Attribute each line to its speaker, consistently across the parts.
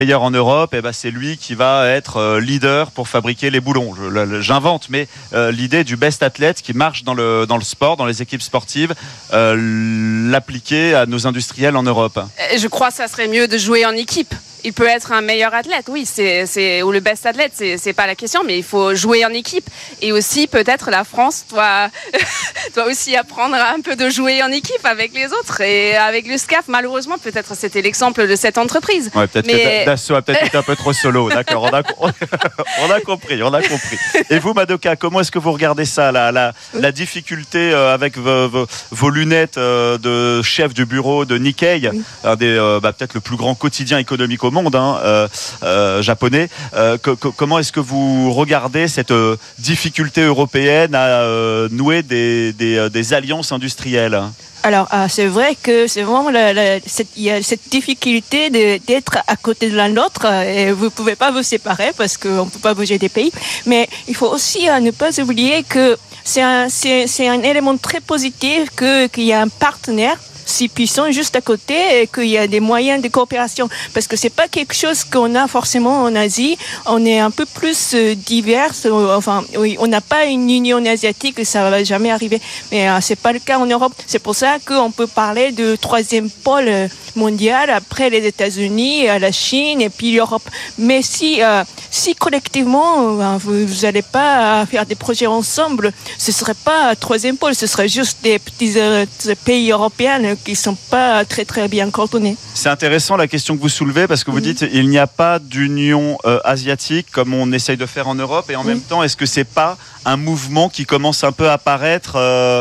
Speaker 1: meilleur en Europe, et ben c'est lui qui va être leader pour fabriquer les boulons. J'invente, mais l'idée du best athlète qui marche dans le sport, dans les équipes sportives, l'appliquer à nos industriels en Europe.
Speaker 2: Je crois que ça serait mieux de jouer en équipe. Il peut être un meilleur athlète, oui, ou le best athlète, c'est pas la question, mais il faut jouer en équipe. Et aussi, peut-être, la France doit aussi apprendre un peu de jouer en équipe avec les autres. Et avec le SCAF, malheureusement, peut-être c'était l'exemple de cette entreprise.
Speaker 1: Ouais, peut-être que Dassault a peut-être été un peu trop solo, d'accord, on a compris. Et vous, Madoka, comment est-ce que vous regardez ça, la difficulté avec vos lunettes de chef du bureau de Nikkei, un des peut-être le plus grand quotidien économique au monde, japonais. Comment est-ce que vous regardez cette difficulté européenne à nouer des alliances industrielles ?
Speaker 3: Alors, c'est vrai que c'est vraiment il y a cette difficulté d'être à côté de l'un de l'autre et vous pouvez pas vous séparer parce qu'on peut pas bouger des pays. Mais il faut aussi ne pas oublier que c'est un élément très positif qu'il y a un partenaire si puissant juste à côté et qu'il y a des moyens de coopération parce que c'est pas quelque chose qu'on a forcément en Asie. On est un peu plus divers. Enfin, oui, on n'a pas une union asiatique et ça va jamais arriver. Mais c'est pas le cas en Europe. C'est pour ça qu'on peut parler de troisième pôle mondial après les États-Unis, la Chine et puis l'Europe. Mais si collectivement vous allez pas faire des projets ensemble, ce serait pas troisième pôle, ce serait juste des petits pays européens qui sont pas très très bien coordonnés.
Speaker 1: C'est intéressant la question que vous soulevez parce que vous dites il n'y a pas d'union asiatique comme on essaye de faire en Europe et en même temps est-ce que c'est pas un mouvement qui commence un peu à apparaître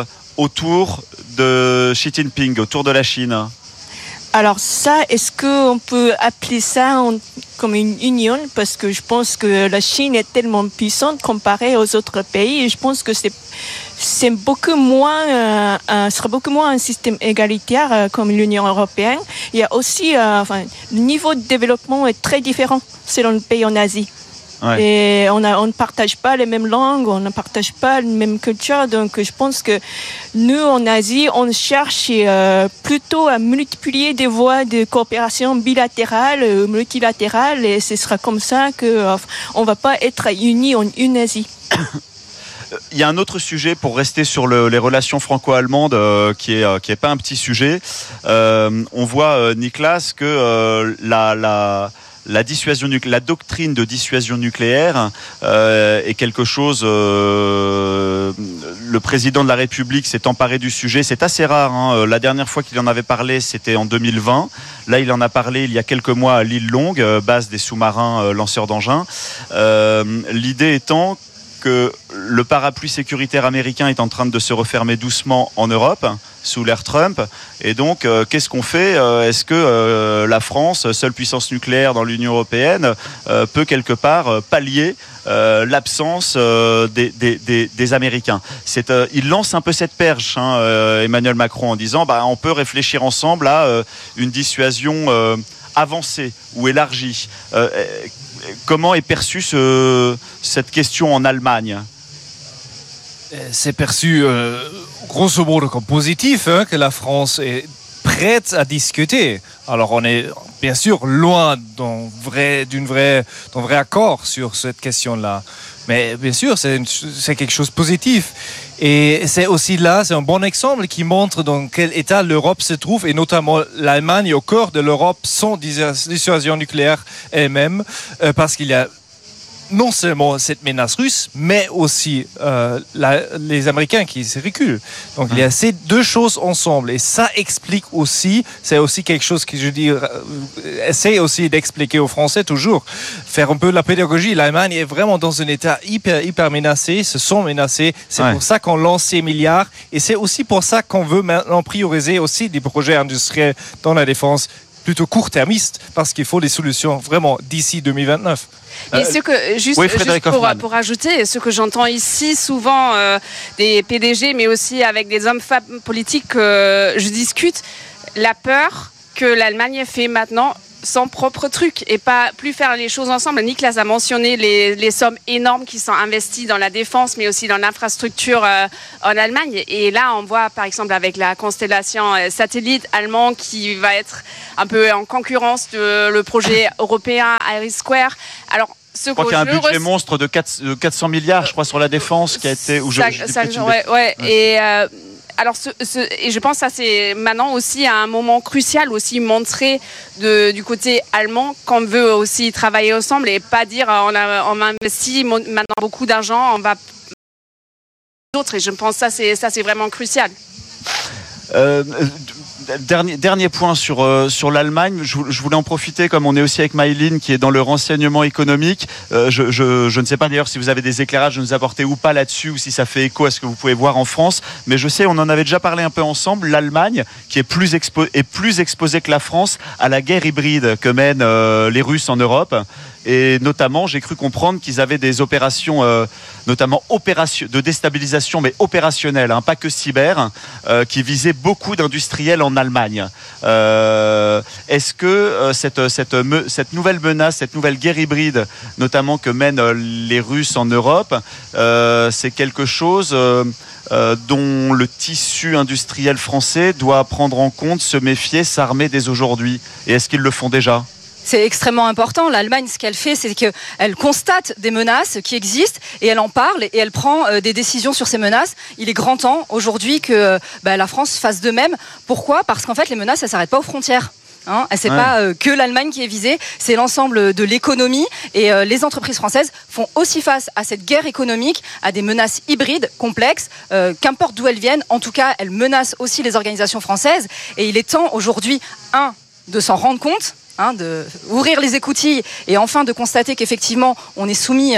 Speaker 1: autour de Xi Jinping, autour de la Chine?
Speaker 3: Alors ça, est-ce qu'on peut appeler ça comme une union? Parce que je pense que la Chine est tellement puissante comparée aux autres pays et je pense que c'est beaucoup moins, sera beaucoup moins un système égalitaire comme l'Union européenne. Il y a aussi, le niveau de développement est très différent selon le pays en Asie. Ouais. Et on ne partage pas les mêmes langues, on ne partage pas la même culture. Donc, je pense que nous, en Asie, on cherche plutôt à multiplier des voies de coopération bilatérale, multilatérale, et ce sera comme ça qu'on ne va pas être unis en une Asie.
Speaker 1: Il y a un autre sujet pour rester sur les relations franco-allemandes qui est pas un petit sujet. On voit, Niklas, que la doctrine de dissuasion nucléaire est quelque chose. Le président de la République s'est emparé du sujet. C'est assez rare. La dernière fois qu'il en avait parlé, c'était en 2020. Là, il en a parlé il y a quelques mois à l'île Longue, base des sous-marins lanceurs d'engins. L'idée étant que le parapluie sécuritaire américain est en train de se refermer doucement en Europe sous l'ère Trump. Et donc, qu'est-ce qu'on fait ? Est-ce que la France, seule puissance nucléaire dans l'Union européenne, peut quelque part pallier l'absence des Américains ? Il lance un peu cette perche, Emmanuel Macron, en disant on peut réfléchir ensemble à une dissuasion avancée ou élargie. Comment est perçue cette question en Allemagne ?
Speaker 4: C'est perçu grosso modo comme positif, que la France est prête à discuter. Alors on est bien sûr loin d'un vrai accord sur cette question-là. Mais bien sûr, c'est quelque chose de positif. Et c'est aussi là, c'est un bon exemple qui montre dans quel état l'Europe se trouve, et notamment l'Allemagne au cœur de l'Europe sans dissuasion nucléaire elle-même, parce qu'il y a non seulement cette menace russe, mais aussi les Américains qui se reculent. Donc il y a ces deux choses ensemble, et ça explique aussi, c'est aussi quelque chose que je dis, essaie aussi d'expliquer aux Français toujours, faire un peu la pédagogie. L'Allemagne est vraiment dans un état hyper menacé, se sont menacés, c'est pour ça qu'on lance ces milliards, et c'est aussi pour ça qu'on veut maintenant prioriser aussi des projets industriels dans la défense plutôt court-termistes, parce qu'il faut des solutions vraiment d'ici 2029.
Speaker 2: Et pour ajouter, ce que j'entends ici souvent des PDG, mais aussi avec des hommes-femmes politiques que je discute, la peur que l'Allemagne fait maintenant son propre truc et pas plus faire les choses ensemble. Niklas a mentionné les sommes énormes qui sont investies dans la défense, mais aussi dans l'infrastructure en Allemagne. Et là, on voit par exemple avec la constellation satellite allemand qui va être un peu en concurrence le projet européen IRIS². Alors,
Speaker 1: je crois qu'il y a un budget monstre de 400 milliards, je crois, sur la défense qui a été...
Speaker 2: Alors, et je pense que ça, c'est maintenant aussi un moment crucial, aussi montrer du côté allemand qu'on veut aussi travailler ensemble et pas dire on investit maintenant beaucoup d'argent, on va d'autres. Et je pense que ça, c'est vraiment crucial.
Speaker 1: Dernier point sur l'Allemagne, je voulais en profiter, comme on est aussi avec Maïline qui est dans le renseignement économique. Je ne sais pas d'ailleurs si vous avez des éclairages à nous apporter ou pas là-dessus, ou si ça fait écho à ce que vous pouvez voir en France, mais je sais, on en avait déjà parlé un peu ensemble, l'Allemagne qui est plus exposée que la France à la guerre hybride que mènent les Russes en Europe. Et notamment, j'ai cru comprendre qu'ils avaient des opérations, notamment de déstabilisation, mais opérationnelles, pas que cyber, qui visaient beaucoup d'industriels en Allemagne. Est-ce que cette nouvelle menace, cette nouvelle guerre hybride, notamment que mènent les Russes en Europe, c'est quelque chose dont le tissu industriel français doit prendre en compte, se méfier, s'armer dès aujourd'hui? Et est-ce qu'ils le font déjà?
Speaker 5: C'est extrêmement important. L'Allemagne, ce qu'elle fait, c'est qu'elle constate des menaces qui existent et elle en parle et elle prend des décisions sur ces menaces. Il est grand temps aujourd'hui que la France fasse de même. Pourquoi ? Parce qu'en fait, les menaces, elles ne s'arrêtent pas aux frontières. C'est pas que l'Allemagne qui est visée, c'est l'ensemble de l'économie et les entreprises françaises font aussi face à cette guerre économique, à des menaces hybrides complexes, qu'importe d'où elles viennent. En tout cas, elles menacent aussi les organisations françaises et il est temps aujourd'hui, de s'en rendre compte, de ouvrir les écoutilles et enfin de constater qu'effectivement on est soumis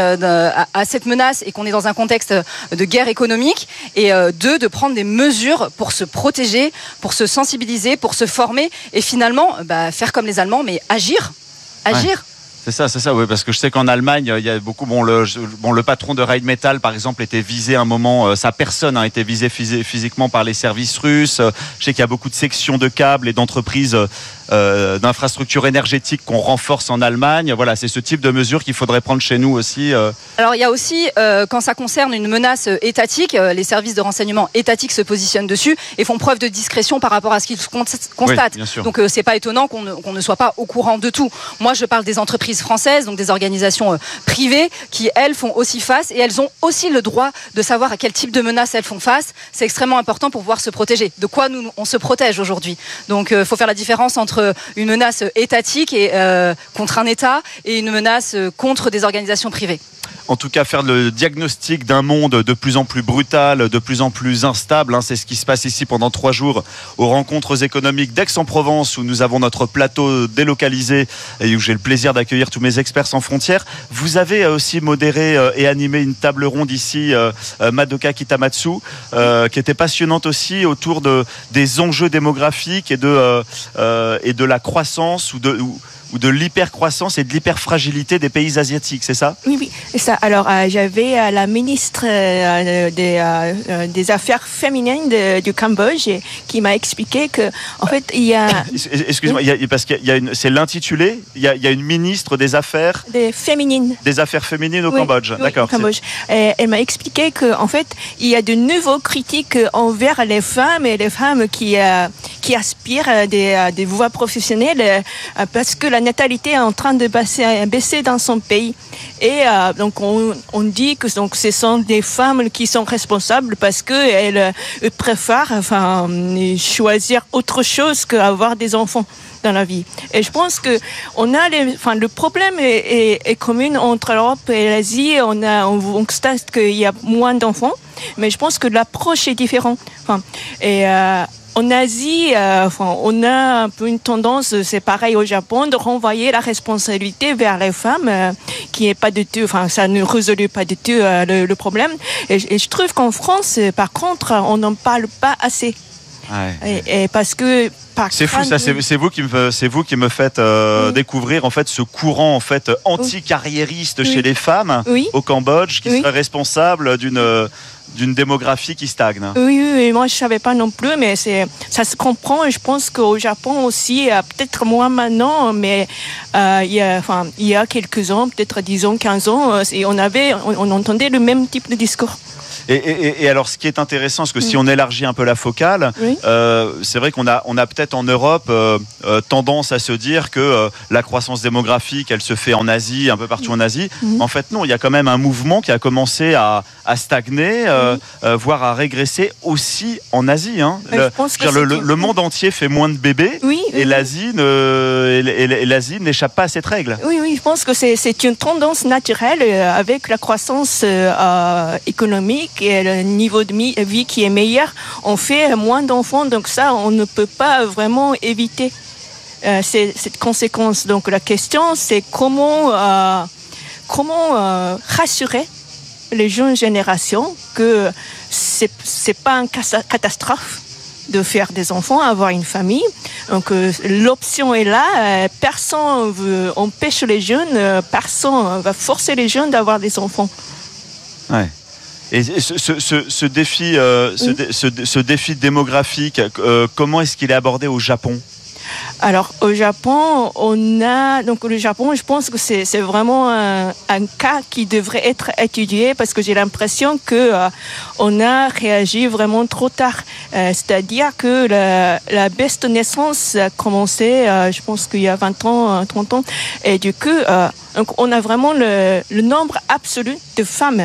Speaker 5: à cette menace et qu'on est dans un contexte de guerre économique, et de prendre des mesures pour se protéger, pour se sensibiliser, pour se former et finalement faire comme les Allemands, mais agir. Ouais.
Speaker 1: C'est ça, oui, parce que je sais qu'en Allemagne, il y a beaucoup. Le patron de Rheinmetall, par exemple, était visé à un moment. Sa personne a été visée physiquement par les services russes. Je sais qu'il y a beaucoup de sections de câbles et d'entreprises d'infrastructures énergétiques qu'on renforce en Allemagne. Voilà, c'est ce type de mesures qu'il faudrait prendre chez nous aussi.
Speaker 5: Alors, il y a aussi, quand ça concerne une menace étatique, les services de renseignement étatiques se positionnent dessus et font preuve de discrétion par rapport à ce qu'ils constatent.
Speaker 1: Oui,
Speaker 5: donc, c'est pas étonnant qu'on ne soit pas au courant de tout. Moi, je parle des entreprises françaises, donc des organisations privées qui, elles, font aussi face et elles ont aussi le droit de savoir à quel type de menaces elles font face. C'est extrêmement important pour pouvoir se protéger. De quoi on se protège aujourd'hui. Donc, il faut faire la différence entre une menace étatique et contre un État et une menace contre des organisations privées.
Speaker 1: En tout cas, faire le diagnostic d'un monde de plus en plus brutal, de plus en plus instable. C'est ce qui se passe ici pendant 3 jours aux rencontres économiques d'Aix-en-Provence, où nous avons notre plateau délocalisé et où j'ai le plaisir d'accueillir tous mes experts sans frontières. Vous avez aussi modéré et animé une table ronde ici, Madoka Kitamatsu, qui était passionnante aussi autour des enjeux démographiques et de la croissance ou de l'hypercroissance et de l'hyperfragilité des pays asiatiques, c'est ça ?
Speaker 3: Oui, c'est ça. Alors, j'avais la ministre des Affaires féminines du Cambodge qui m'a expliqué que, en fait, il y a...
Speaker 1: Excuse-moi, parce qu'il y a c'est l'intitulé, il y a une ministre des Affaires...
Speaker 3: féminines.
Speaker 1: Des Affaires féminines au Cambodge,
Speaker 3: oui,
Speaker 1: d'accord.
Speaker 3: Au Cambodge. Elle m'a expliqué qu'en fait, il y a de nouveaux critiques envers les femmes et les femmes qui aspirent à des voies professionnelles parce que la natalité est en train de baisser dans son pays. Et donc on dit que donc ce sont des femmes qui sont responsables parce qu'elles préfèrent choisir autre chose qu'avoir des enfants dans la vie. Et je pense que le problème est commun entre l'Europe et l'Asie. On constate qu'il y a moins d'enfants, mais je pense que l'approche est différente. En Asie, on a un peu une tendance, c'est pareil au Japon, de renvoyer la responsabilité vers les femmes, qui est pas du tout, ça ne résout pas du tout le problème. Et je trouve qu'en France, par contre, on n'en parle pas assez. Ouais. Et parce que
Speaker 1: c'est fou, ça. C'est vous qui me faites découvrir en fait ce courant en fait anti-carriériste chez les femmes au Cambodge qui serait responsable d'une démographie qui stagne.
Speaker 3: Oui, moi je savais pas non plus, mais ça se comprend. Je pense qu'au Japon aussi, peut-être moins maintenant, mais il y a quelques ans, peut-être 10 ans, 15 ans, on entendait le même type de discours.
Speaker 1: Et alors, ce qui est intéressant, c'est que si on élargit un peu la focale,
Speaker 3: oui.
Speaker 1: C'est vrai qu'on a peut-être en Europe tendance à se dire que la croissance démographique, elle se fait en Asie, un peu partout en Asie. En fait, non, il y a quand même un mouvement qui a commencé à stagner, voire à régresser aussi en Asie. Hein. Le monde entier fait moins de bébés, et l'Asie n'échappe pas à cette règle.
Speaker 3: Oui, je pense que c'est une tendance naturelle avec la croissance économique et le niveau de vie qui est meilleur. On fait moins d'enfants, donc ça, on ne peut pas vraiment éviter cette conséquence. Donc la question, c'est comment rassurer les jeunes générations que c'est pas une catastrophe de faire des enfants, avoir une famille. Donc l'option est là. Personne veut empêcher les jeunes, personne va forcer les jeunes d'avoir des enfants.
Speaker 1: Ouais. Et ce défi démographique, comment est-ce qu'il est abordé au Japon ?
Speaker 3: Alors au Japon, le Japon, je pense que c'est vraiment un cas qui devrait être étudié parce que j'ai l'impression que on a réagi vraiment trop tard. C'est-à-dire que la baisse de naissance a commencé, je pense qu'il y a 20 ans, 30 ans, et du coup, donc on a vraiment le nombre absolu de femmes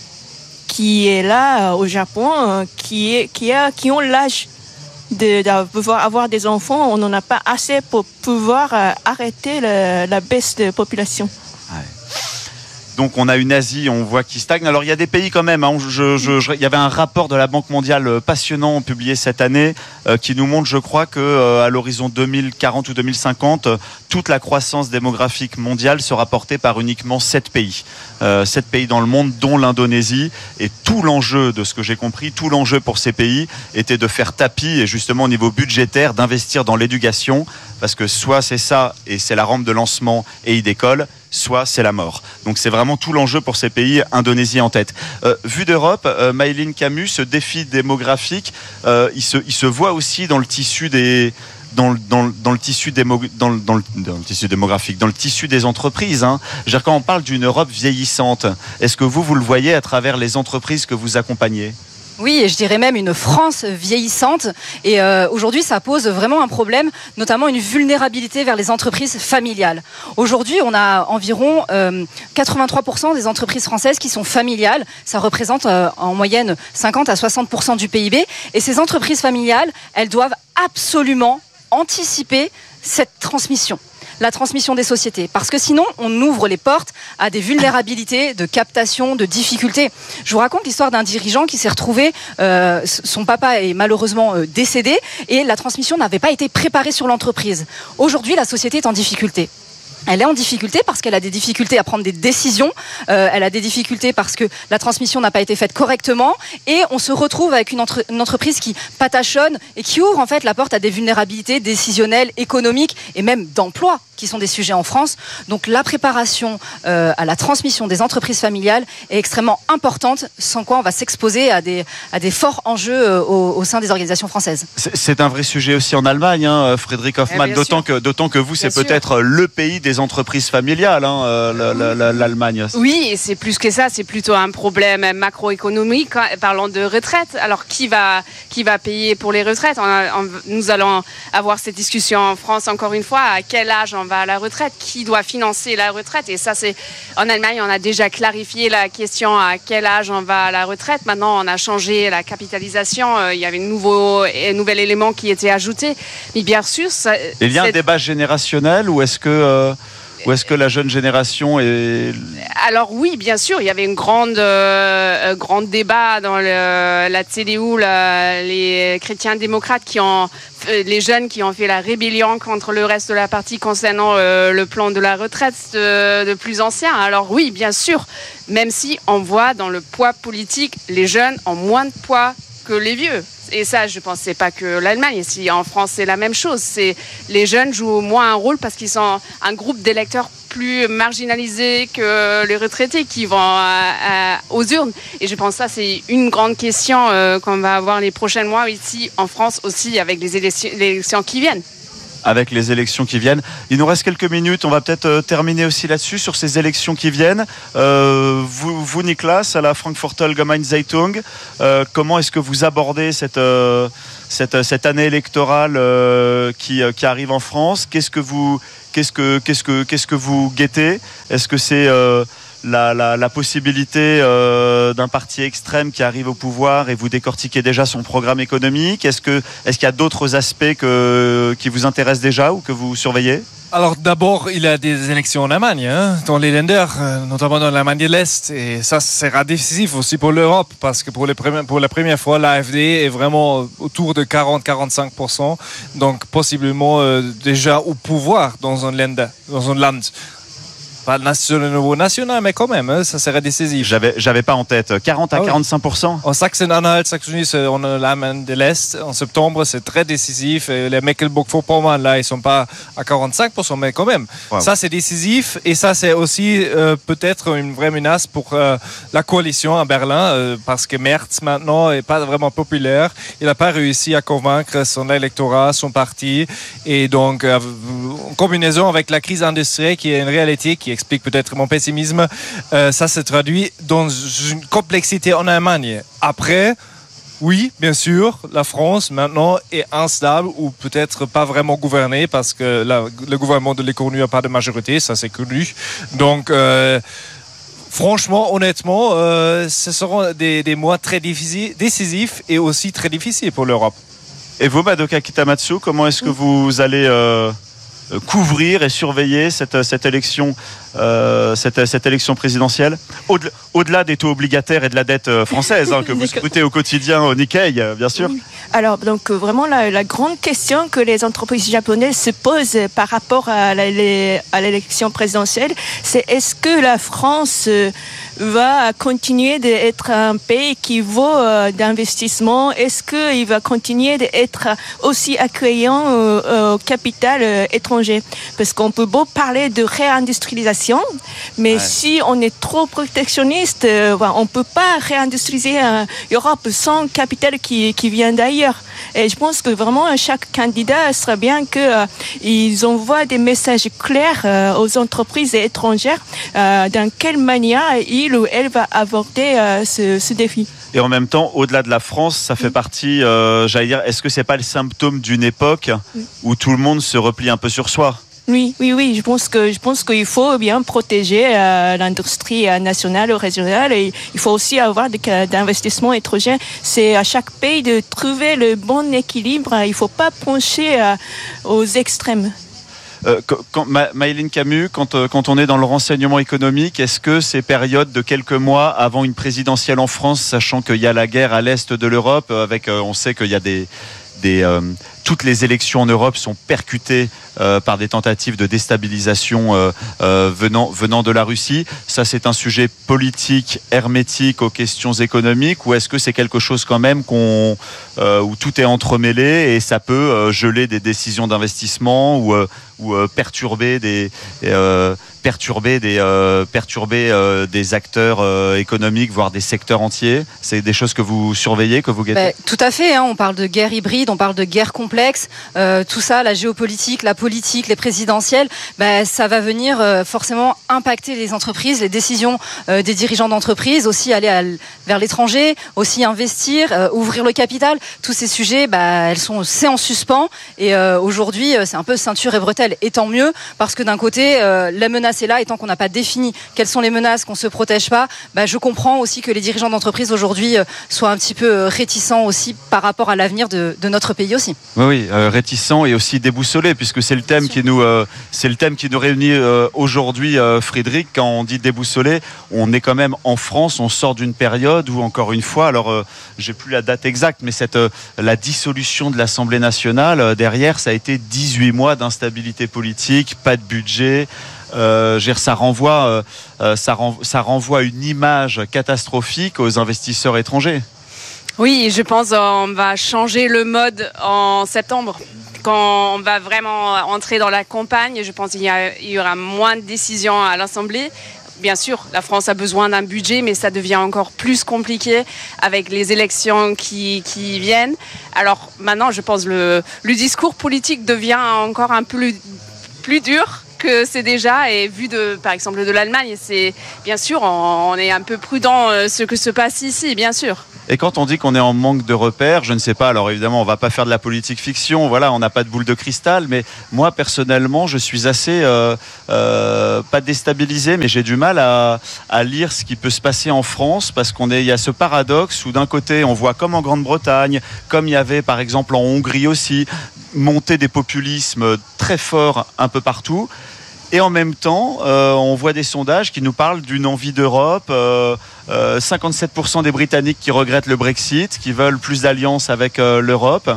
Speaker 3: qui est là au Japon, qui ont l'âge de pouvoir avoir des enfants. On n'en a pas assez pour pouvoir arrêter la baisse de population.
Speaker 1: Ouais. Donc on a une Asie, on voit qui stagne. Alors il y a des pays quand même. Il y avait un rapport de la Banque mondiale passionnant publié cette année qui nous montre, je crois, que à l'horizon 2040 ou 2050, toute la croissance démographique mondiale sera portée par uniquement 7 pays. 7 pays dans le monde, dont l'Indonésie. Et tout l'enjeu, de ce que j'ai compris, tout l'enjeu pour ces pays était de faire tapis et justement au niveau budgétaire, d'investir dans l'éducation, parce que soit c'est ça et c'est la rampe de lancement et ils décollent, soit c'est la mort. Donc c'est vraiment tout l'enjeu pour ces pays, Indonésie en tête. Vu d'Europe, Maëlyn Camus, ce défi démographique, il se voit aussi dans le tissu des... Dans le tissu démographique, dans le tissu des entreprises. Hein. Je veux dire, quand on parle d'une Europe vieillissante, est-ce que vous le voyez à travers les entreprises que vous accompagnez ?
Speaker 5: Oui, et je dirais même une France vieillissante. Et aujourd'hui, ça pose vraiment un problème, notamment une vulnérabilité vers les entreprises familiales. Aujourd'hui, on a environ 83% des entreprises françaises qui sont familiales. Ça représente en moyenne 50 à 60% du PIB. Et ces entreprises familiales, elles doivent absolument anticiper cette transmission. La transmission des sociétés. Parce que sinon, on ouvre les portes à des vulnérabilités de captation, de difficultés. Je vous raconte l'histoire d'un dirigeant qui s'est retrouvé, son papa est malheureusement décédé et la transmission n'avait pas été préparée sur l'entreprise. Aujourd'hui, la société est en difficulté. Elle est en difficulté parce qu'elle a des difficultés à prendre des décisions, elle a des difficultés parce que la transmission n'a pas été faite correctement et on se retrouve avec une entreprise qui patachonne et qui ouvre en fait la porte à des vulnérabilités décisionnelles, économiques et même d'emploi qui sont des sujets en France. Donc la préparation à la transmission des entreprises familiales est extrêmement importante, sans quoi on va s'exposer à des forts enjeux au sein des organisations françaises.
Speaker 1: C'est un vrai sujet aussi en Allemagne, hein, Frédéric Hoffmann, d'autant que vous, c'est peut-être le pays des entreprises familiales, hein, l'Allemagne.
Speaker 2: Oui, et c'est plus que ça, c'est plutôt un problème macroéconomique, hein, parlant de retraite. Alors qui va payer pour les retraites ? Nous allons avoir cette discussion en France encore une fois, à quel âge on va à la retraite, qui doit financer la retraite, et ça c'est en Allemagne on a déjà clarifié la question à quel âge on va à la retraite. Maintenant on a changé la capitalisation, il y avait un nouvel élément qui était ajouté, mais bien sûr
Speaker 1: il y a un débat générationnel ou est-ce que la jeune génération est...
Speaker 2: Alors oui, bien sûr, il y avait un grand débat dans la CDU, les chrétiens démocrates les jeunes qui ont fait la rébellion contre le reste de la partie concernant le plan de la retraite de plus anciens. Alors oui, bien sûr, même si on voit dans le poids politique, les jeunes ont moins de poids que les vieux. Et ça, je pense, c'est pas que l'Allemagne. Si en France, c'est la même chose. Les jeunes jouent moins un rôle parce qu'ils sont un groupe d'électeurs plus marginalisés que les retraités qui vont aux urnes. Et je pense que ça, c'est une grande question qu'on va avoir les prochains mois ici en France aussi avec les élections qui viennent.
Speaker 1: Avec les élections qui viennent. Il nous reste quelques minutes, on va peut-être terminer aussi là-dessus, sur ces élections qui viennent. Vous Niklas, à la Frankfurter Allgemeine Zeitung, comment est-ce que vous abordez cette année électorale qui arrive en France ? Qu'est-ce que vous guettez ? Est-ce que c'est la possibilité d'un parti extrême qui arrive au pouvoir et vous décortiquez déjà son programme économique ? Est-ce qu'il y a d'autres aspects qui vous intéressent déjà ou que vous surveillez ?
Speaker 4: Alors d'abord, il y a des élections en Allemagne, dans les Länder, notamment dans l'Allemagne de l'Est. Et ça sera décisif aussi pour l'Europe, parce que pour la première fois, l'AfD est vraiment autour de 40-45%. Donc possiblement déjà au pouvoir dans un Länder, dans un Land. Pas le niveau national, mais quand même, ça serait décisif.
Speaker 1: J'avais pas en tête. 40 à 45%.
Speaker 4: En Sachsen-Anhalt, Saxonie, en Allemagne de l'Est, en septembre, c'est très décisif. Et les Mecklenburg-Vorpommern, là, ils sont pas à 45%, mais quand même. Wow. Ça, c'est décisif. Et ça, c'est aussi peut-être une vraie menace pour la coalition à Berlin, parce que Merz, maintenant, est pas vraiment populaire. Il n'a pas réussi à convaincre son électorat, son parti. Et donc, en combinaison avec la crise industrielle, qui est une réalité qui explique peut-être mon pessimisme, ça se traduit dans une complexité en Allemagne. Après, oui, bien sûr, la France maintenant est instable ou peut-être pas vraiment gouvernée parce que le gouvernement de l'économie n'a pas de majorité, ça c'est connu. Donc, franchement, honnêtement, ce seront des mois très décisifs et aussi très difficiles pour l'Europe.
Speaker 1: Et vous, Madoka Kitamatsu, comment est-ce que vous allez couvrir et surveiller cette élection présidentielle au-delà des taux obligataires et de la dette française que vous scrutez au quotidien au Nikkei, bien sûr.
Speaker 3: Alors donc vraiment la grande question que les entreprises japonaises se posent par rapport à l'élection présidentielle, c'est est-ce que la France va continuer d'être un pays qui vaut d'investissement? Est-ce qu'il va continuer d'être aussi accueillant au capital étranger? Parce qu'on peut beau parler de réindustrialisation, mais si on est trop protectionniste, on ne peut pas réindustrialiser l'Europe sans capital qui vient d'ailleurs. Et je pense que vraiment chaque candidat serait bien qu'ils envoient des messages clairs aux entreprises étrangères dans quelle manière il ou elle va aborder ce défi.
Speaker 1: Et en même temps, au-delà de la France, ça fait partie, j'allais dire, est-ce que c'est pas le symptôme d'une époque où tout le monde se replie un peu sur soi ?
Speaker 3: Oui. Je pense qu'il faut bien protéger l'industrie nationale ou régionale. Et il faut aussi avoir d'investissements étrangers. C'est à chaque pays de trouver le bon équilibre. Il ne faut pas pencher aux extrêmes.
Speaker 1: Maëlyn Camus, quand on est dans le renseignement économique, est-ce que ces périodes de quelques mois avant une présidentielle en France, sachant qu'il y a la guerre à l'est de l'Europe, on sait qu'il y a toutes les élections en Europe sont percutées par des tentatives de déstabilisation venant de la Russie. Ça, c'est un sujet politique, hermétique aux questions économiques, ou est-ce que c'est quelque chose quand même où tout est entremêlé et ça peut geler des décisions d'investissement ou perturber des acteurs économiques, voire des secteurs entiers? C'est des choses que vous surveillez, que vous guettez?
Speaker 5: Tout à fait, on parle de guerre hybride, on parle de guerre complexe, tout ça, la géopolitique, la politique, les présidentielles, ça va venir forcément impacter les entreprises, les décisions des dirigeants d'entreprise, aussi aller vers l'étranger, aussi investir, ouvrir le capital. Tous ces sujets, c'est en suspens et aujourd'hui, c'est un peu ceinture et bretelles. Et tant mieux, parce que d'un côté, la menace est là, et tant qu'on n'a pas défini quelles sont les menaces, qu'on ne se protège pas, je comprends aussi que les dirigeants d'entreprise aujourd'hui soient un petit peu réticents aussi par rapport à l'avenir de notre pays aussi.
Speaker 1: Oui, réticents et aussi déboussolés, puisque c'est le thème qui nous réunit aujourd'hui, Frédéric. Quand on dit déboussolé, on est quand même en France, on sort d'une période où, encore une fois, alors j'ai plus la date exacte, mais la dissolution de l'Assemblée nationale, derrière, ça a été 18 mois d'instabilité politique, pas de budget. Ça renvoie une image catastrophique aux investisseurs étrangers.
Speaker 2: Oui, je pense qu'on va changer le mode en septembre. quand on va vraiment entrer dans la campagne, je pense qu'il y aura moins de décisions à l'Assemblée. Bien sûr, la France a besoin d'un budget, mais ça devient encore plus compliqué avec les élections qui viennent. Alors maintenant, je pense que le discours politique devient encore un peu plus dur que c'est déjà, et vu par exemple de l'Allemagne, c'est bien sûr, on est un peu prudent ce que se passe ici, bien sûr.
Speaker 1: Et quand on dit qu'on est en manque de repères, je ne sais pas, alors évidemment on va pas faire de la politique fiction, voilà, on n'a pas de boule de cristal, mais moi personnellement je suis assez, pas déstabilisé, mais j'ai du mal à lire ce qui peut se passer en France, parce il y a ce paradoxe où d'un côté on voit comme en Grande-Bretagne, comme il y avait par exemple en Hongrie aussi, monter des populismes très forts un peu partout. Et en même temps, on voit des sondages qui nous parlent d'une envie d'Europe. 57% des Britanniques qui regrettent le Brexit, qui veulent plus d'alliance avec l'Europe.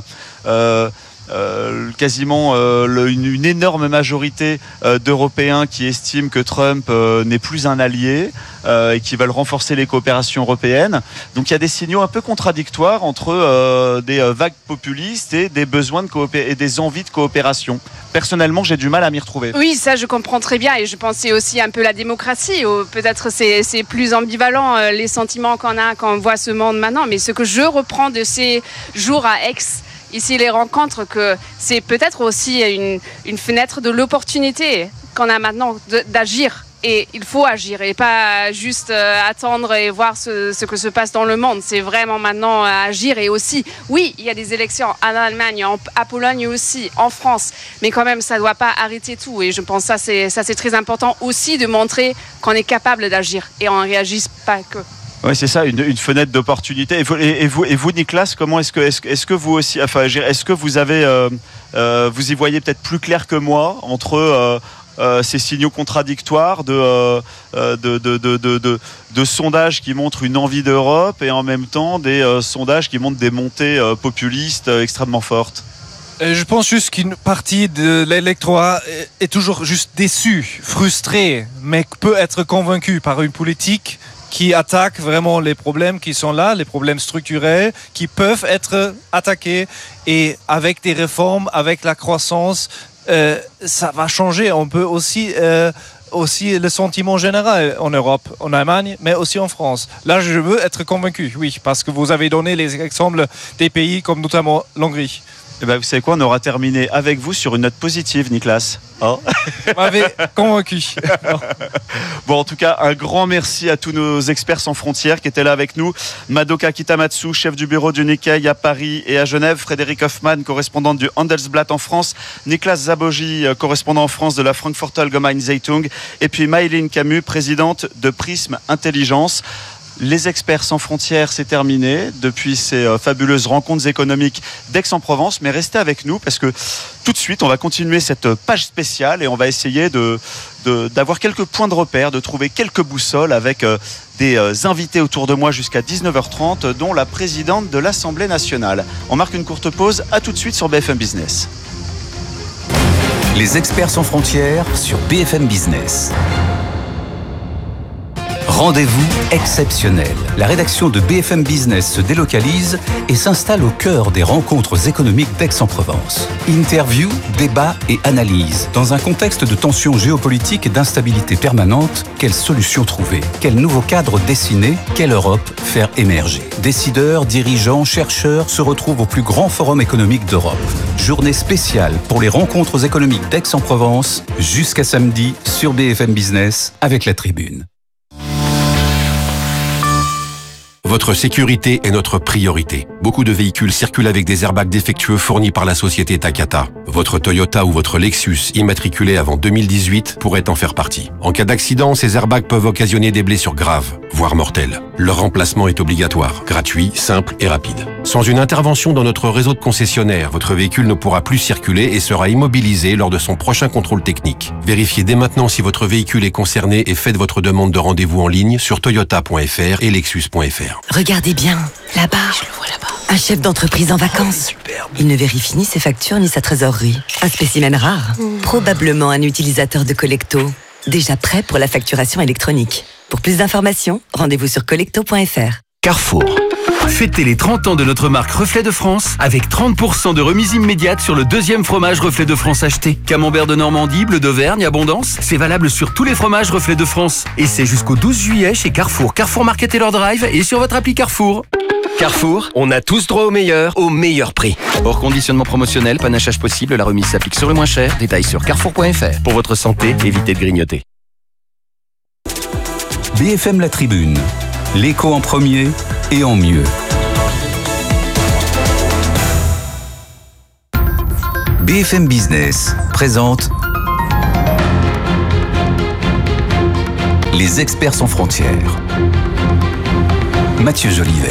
Speaker 1: Quasiment une énorme majorité d'Européens qui estiment que Trump n'est plus un allié et qui veulent renforcer les coopérations européennes. Donc il y a des signaux un peu contradictoires entre des vagues populistes et des besoins et des envies de coopération. Personnellement, j'ai du mal à m'y retrouver.
Speaker 2: Oui, ça je comprends très bien, et je pense que c'est aussi un peu la démocratie, ou peut-être c'est plus ambivalent les sentiments qu'on a quand on voit ce monde maintenant, mais ce que je reprends de ces jours à Aix, ici les rencontres, que c'est peut-être aussi une fenêtre de l'opportunité qu'on a maintenant d'agir. Et il faut agir et pas juste attendre et voir ce que se passe dans le monde. C'est vraiment maintenant agir. Et aussi, oui, il y a des élections en Allemagne, à Pologne aussi, en France. Mais quand même, ça ne doit pas arrêter tout. Et je pense que ça c'est très important aussi, de montrer qu'on est capable d'agir et on ne réagisse pas que.
Speaker 1: Oui, c'est ça, une fenêtre d'opportunité. Et vous, Nicolas, comment est-ce que vous aussi, enfin, est-ce que vous avez, vous y voyez peut-être plus clair que moi entre ces signaux contradictoires de sondages qui montrent une envie d'Europe et en même temps des sondages qui montrent des montées populistes extrêmement fortes?
Speaker 4: Je pense juste qu'une partie de l'électorat est toujours juste déçue, frustrée, mais peut être convaincue par une politique qui attaque vraiment les problèmes qui sont là, les problèmes structurels, qui peuvent être attaqués. Et avec des réformes, avec la croissance, ça va changer. On peut aussi le sentiment général en Europe, en Allemagne, mais aussi en France. Là, je veux être convaincu, oui, parce que vous avez donné les exemples des pays comme notamment l'Hongrie.
Speaker 1: Eh ben, vous savez quoi, on aura terminé avec vous sur une note positive, Nicolas. Oh.
Speaker 4: Vous m'avez convaincu.
Speaker 1: Bon, en tout cas, un grand merci à tous nos experts sans frontières qui étaient là avec nous. Madoka Kitamatsu, chef du bureau du Nikkei à Paris et à Genève. Frédéric Hoffmann, correspondante du Handelsblatt en France. Nicolas Zaboji, correspondant en France de la Frankfurter Allgemeine Zeitung. Et puis Maïline Camus, présidente de Prism Intelligence. Les experts sans frontières, c'est terminé depuis ces fabuleuses rencontres économiques d'Aix-en-Provence. Mais restez avec nous parce que tout de suite, on va continuer cette page spéciale et on va essayer d'avoir quelques points de repère, de trouver quelques boussoles avec des invités autour de moi jusqu'à 19h30, dont la présidente de l'Assemblée nationale. On marque une courte pause. À tout de suite sur BFM Business.
Speaker 6: Les experts sans frontières sur BFM Business. Rendez-vous exceptionnel. La rédaction de BFM Business se délocalise et s'installe au cœur des rencontres économiques d'Aix-en-Provence. Interview, débat et analyse. Dans un contexte de tensions géopolitiques et d'instabilité permanente, quelles solutions trouver? Quel nouveau cadre dessiner? Quelle Europe faire émerger? Décideurs, dirigeants, chercheurs se retrouvent au plus grand forum économique d'Europe. Journée spéciale pour les rencontres économiques d'Aix-en-Provence jusqu'à samedi sur BFM Business avec la Tribune.
Speaker 7: Votre sécurité est notre priorité. Beaucoup de véhicules circulent avec des airbags défectueux fournis par la société Takata. Votre Toyota ou votre Lexus immatriculé avant 2018 pourrait en faire partie. En cas d'accident, ces airbags peuvent occasionner des blessures graves, voire mortelles. Leur remplacement est obligatoire, gratuit, simple et rapide. Sans une intervention dans notre réseau de concessionnaires, votre véhicule ne pourra plus circuler et sera immobilisé lors de son prochain contrôle technique. Vérifiez dès maintenant si votre véhicule est concerné et faites votre demande de rendez-vous en ligne sur toyota.fr et lexus.fr.
Speaker 8: Regardez bien, là-bas. Je le vois là-bas. Un chef d'entreprise en vacances. Superbe. Il ne vérifie ni ses factures ni sa trésorerie. Un spécimen rare. Probablement un utilisateur de Collecto. Déjà prêt pour la facturation électronique. Pour plus d'informations, rendez-vous sur collecto.fr.
Speaker 6: Carrefour.
Speaker 9: Fêtez les 30 ans de notre marque Reflet de France avec 30% de remise immédiate sur le deuxième fromage Reflet de France acheté. Camembert de Normandie, Bleu d'Auvergne, Abondance, c'est valable sur tous les fromages Reflet de France. Et c'est jusqu'au 12 juillet chez Carrefour, Carrefour Market et leur Drive et sur votre appli Carrefour.
Speaker 10: Carrefour, on a tous droit au meilleur prix. Hors conditionnement promotionnel, panachage possible, la remise s'applique sur le moins cher. Détails sur carrefour.fr. Pour votre santé, évitez de grignoter.
Speaker 6: BFM La Tribune, l'écho en premier et en mieux. BFM Business présente Les experts sans frontières. Mathieu Jolivet.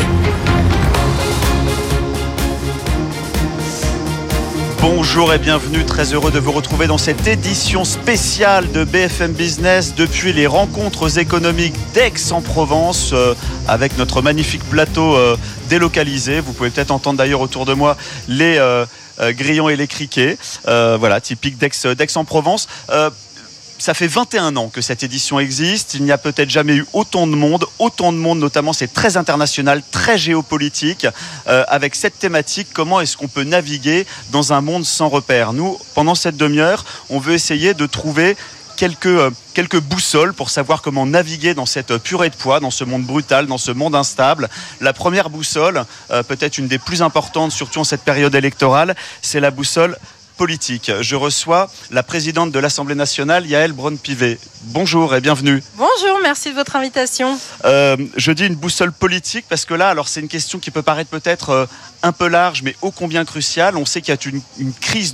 Speaker 1: Bonjour et bienvenue, très heureux de vous retrouver dans cette édition spéciale de BFM Business depuis les rencontres économiques d'Aix-en-Provence avec notre magnifique plateau délocalisé. Vous pouvez peut-être entendre d'ailleurs autour de moi les grillons et les criquets, voilà, typique d'Aix-en-Provence. Ça fait 21 ans que cette édition existe. Il n'y a peut-être jamais eu autant de monde notamment, c'est très international, très géopolitique, avec cette thématique, comment est-ce qu'on peut naviguer dans un monde sans repères. Nous, pendant cette demi-heure, on veut essayer de trouver quelques boussoles pour savoir comment naviguer dans cette purée de pois, dans ce monde brutal, dans ce monde instable. La première boussole, peut-être une des plus importantes, surtout en cette période électorale, c'est la boussole politique. Je reçois la présidente de l'Assemblée nationale, Yaël Braun-Pivet. Bonjour et bienvenue.
Speaker 11: Bonjour, merci de votre invitation.
Speaker 1: Je dis une boussole politique parce que là, alors c'est une question qui peut paraître peut-être un peu large, mais ô combien cruciale. On sait qu'il y a une crise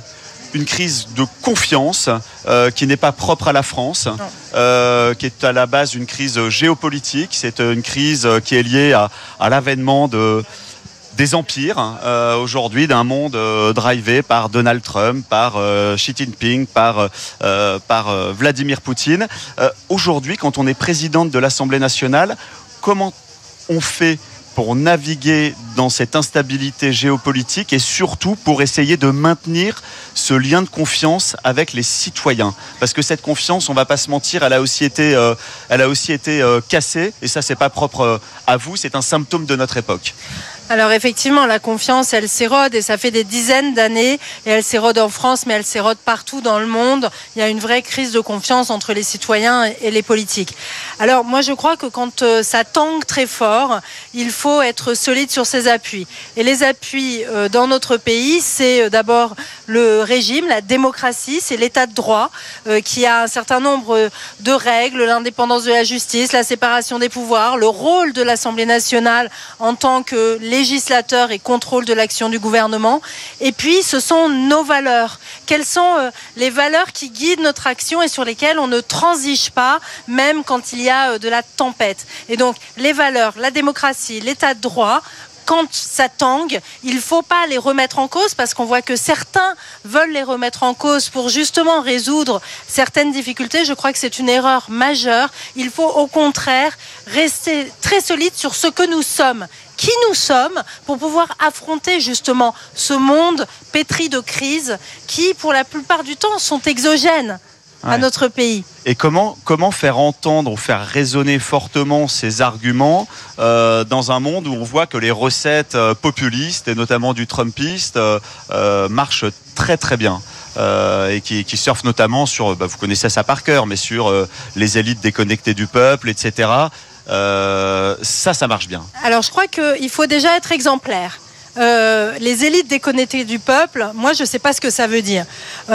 Speaker 1: de confiance qui n'est pas propre à la France, qui est à la base une crise géopolitique. C'est une crise qui est liée à l'avènement des empires aujourd'hui, d'un monde drivé par Donald Trump, par Xi Jinping, par Vladimir Poutine. Aujourd'hui, quand on est présidente de l'Assemblée nationale, comment on fait pour naviguer dans cette instabilité géopolitique et surtout pour essayer de maintenir ce lien de confiance avec les citoyens? Parce que cette confiance, on ne va pas se mentir, elle a aussi été cassée, et ça, c'est pas propre à vous, c'est un symptôme de notre époque.
Speaker 11: Alors effectivement, la confiance, elle s'érode et ça fait des dizaines d'années et elle s'érode en France, mais elle s'érode partout dans le monde. Il y a une vraie crise de confiance entre les citoyens et les politiques. Alors moi, je crois que quand ça tangue très fort, il faut être solide sur ses appuis. Et les appuis dans notre pays, c'est d'abord le régime, la démocratie, c'est l'état de droit qui a un certain nombre de règles, l'indépendance de la justice, la séparation des pouvoirs, le rôle de l'Assemblée nationale en tant que législateur et contrôle de l'action du gouvernement. Et puis, ce sont nos valeurs. Quelles sont les valeurs qui guident notre action et sur lesquelles on ne transige pas, même quand il y a de la tempête. Et donc, les valeurs, la démocratie, l'état de droit, quand ça tangue, il ne faut pas les remettre en cause parce qu'on voit que certains veulent les remettre en cause pour justement résoudre certaines difficultés. Je crois que c'est une erreur majeure. Il faut au contraire rester très solide sur ce que nous sommes. Qui nous sommes pour pouvoir affronter justement ce monde pétri de crises qui, pour la plupart du temps, sont exogènes à notre pays.
Speaker 1: Et comment faire entendre ou faire résonner fortement ces arguments dans un monde où on voit que les recettes populistes, et notamment du trumpiste, marchent très très bien et qui surfent notamment sur, vous connaissez ça par cœur, mais sur les élites déconnectées du peuple, etc. Ça marche bien. Alors
Speaker 11: je crois qu'il faut déjà être exemplaire. Les élites déconnectées du peuple, moi je ne sais pas ce que ça veut dire.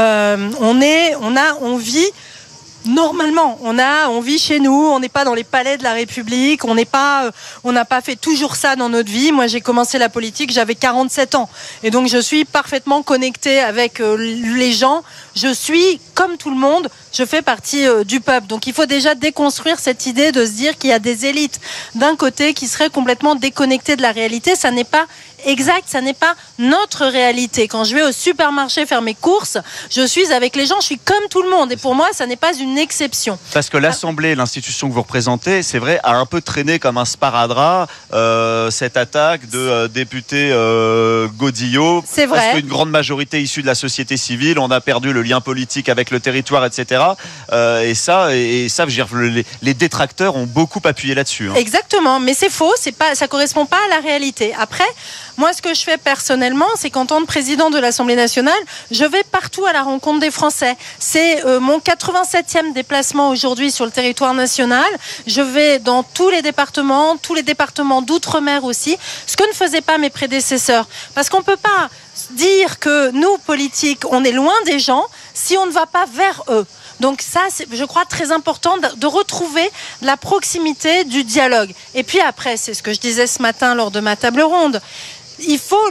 Speaker 11: On vit normalement, on vit chez nous, on n'est pas dans les palais de la République, on n'a pas fait toujours ça dans notre vie. Moi j'ai commencé la politique, j'avais 47 ans et donc je suis parfaitement connectée avec les gens. Je suis comme tout le monde, je fais partie du peuple. Donc il faut déjà déconstruire cette idée de se dire qu'il y a des élites d'un côté qui seraient complètement déconnectées de la réalité. Ça n'est pas exact, ça n'est pas notre réalité. Quand je vais au supermarché faire mes courses, je suis avec les gens, je suis comme tout le monde. Et pour moi, ça n'est pas une exception.
Speaker 1: Parce que l'Assemblée, l'institution que vous représentez, c'est vrai, a un peu traîné comme un sparadrap cette attaque de député Godillot.
Speaker 11: C'est vrai.
Speaker 1: Parce qu'une grande majorité issue de la société civile, on a perdu le lien politique avec le territoire, etc. Et ça, je veux dire, les détracteurs ont beaucoup appuyé là-dessus. Hein.
Speaker 11: Exactement, mais c'est faux, ça correspond pas à la réalité. Après, moi, ce que je fais personnellement, c'est qu'en tant que président de l'Assemblée nationale, je vais partout à la rencontre des Français. C'est mon 87e déplacement aujourd'hui sur le territoire national. Je vais dans tous les départements d'outre-mer aussi, ce que ne faisaient pas mes prédécesseurs. Parce qu'on ne peut pas dire que nous, politiques, on est loin des gens si on ne va pas vers eux. Donc ça, c'est, je crois, très important de retrouver la proximité du dialogue. Et puis après, c'est ce que je disais ce matin lors de ma table ronde, il faut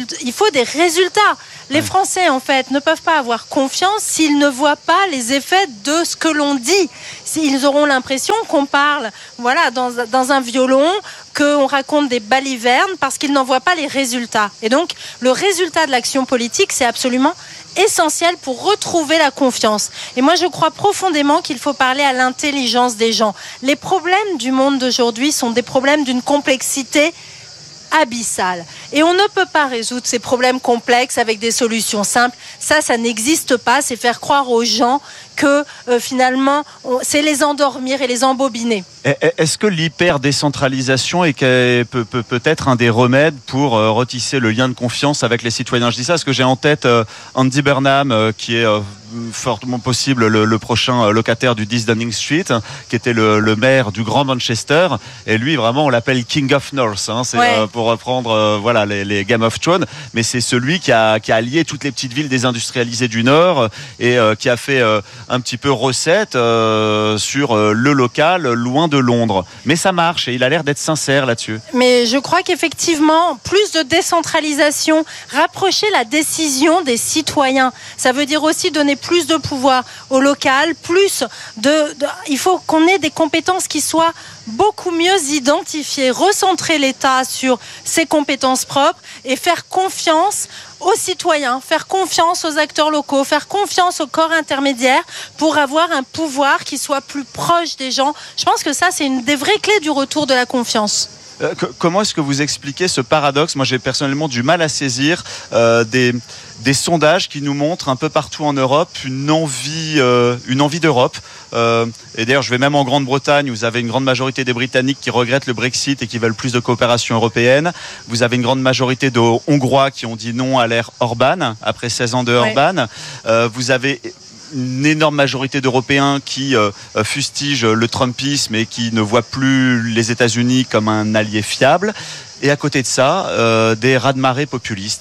Speaker 11: des résultats. Les Français, en fait, ne peuvent pas avoir confiance s'ils ne voient pas les effets de ce que l'on dit. Ils auront l'impression qu'on parle, voilà, dans un violon, qu'on raconte des balivernes parce qu'ils n'en voient pas les résultats. Et donc, le résultat de l'action politique, c'est absolument essentiel pour retrouver la confiance. Et moi, je crois profondément qu'il faut parler à l'intelligence des gens. Les problèmes du monde d'aujourd'hui sont des problèmes d'une complexité abyssale. Et on ne peut pas résoudre ces problèmes complexes avec des solutions simples. Ça n'existe pas. C'est faire croire aux gens que finalement, c'est les endormir et les embobiner.
Speaker 1: Est-ce que l'hyper-décentralisation peut être un des remèdes pour retisser le lien de confiance avec les citoyens? Je dis ça parce que j'ai en tête Andy Burnham, qui est fortement possible le prochain locataire du 10 Downing Street, qui était le maire du Grand Manchester. Et lui, vraiment, on l'appelle King of North. Hein, c'est pour reprendre voilà, les Game of Thrones. Mais c'est celui qui a allié toutes les petites villes désindustrialisées du Nord et qui a fait un petit peu recette sur le local, loin de Londres. Mais ça marche et il a l'air d'être sincère là-dessus.
Speaker 11: Mais je crois qu'effectivement, plus de décentralisation, rapprocher la décision des citoyens, ça veut dire aussi donner plus de pouvoir au local, il faut qu'on ait des compétences qui soient beaucoup mieux identifiées, recentrer l'État sur ses compétences propres et faire confiance aux citoyens, faire confiance aux acteurs locaux, faire confiance aux corps intermédiaires pour avoir un pouvoir qui soit plus proche des gens. Je pense que ça, c'est une des vraies clés du retour de la confiance.
Speaker 1: Comment est-ce que vous expliquez ce paradoxe? Moi, j'ai personnellement du mal à saisir des sondages qui nous montrent un peu partout en Europe une envie d'Europe. Et d'ailleurs, je vais même en Grande-Bretagne, où vous avez une grande majorité des Britanniques qui regrettent le Brexit et qui veulent plus de coopération européenne. Vous avez une grande majorité de Hongrois qui ont dit non à l'ère Orban, après 16 ans de Orban. Vous avez une énorme majorité d'Européens qui fustigent le Trumpisme et qui ne voient plus les États-Unis comme un allié fiable. Et à côté de ça, des raz-de-marée populistes.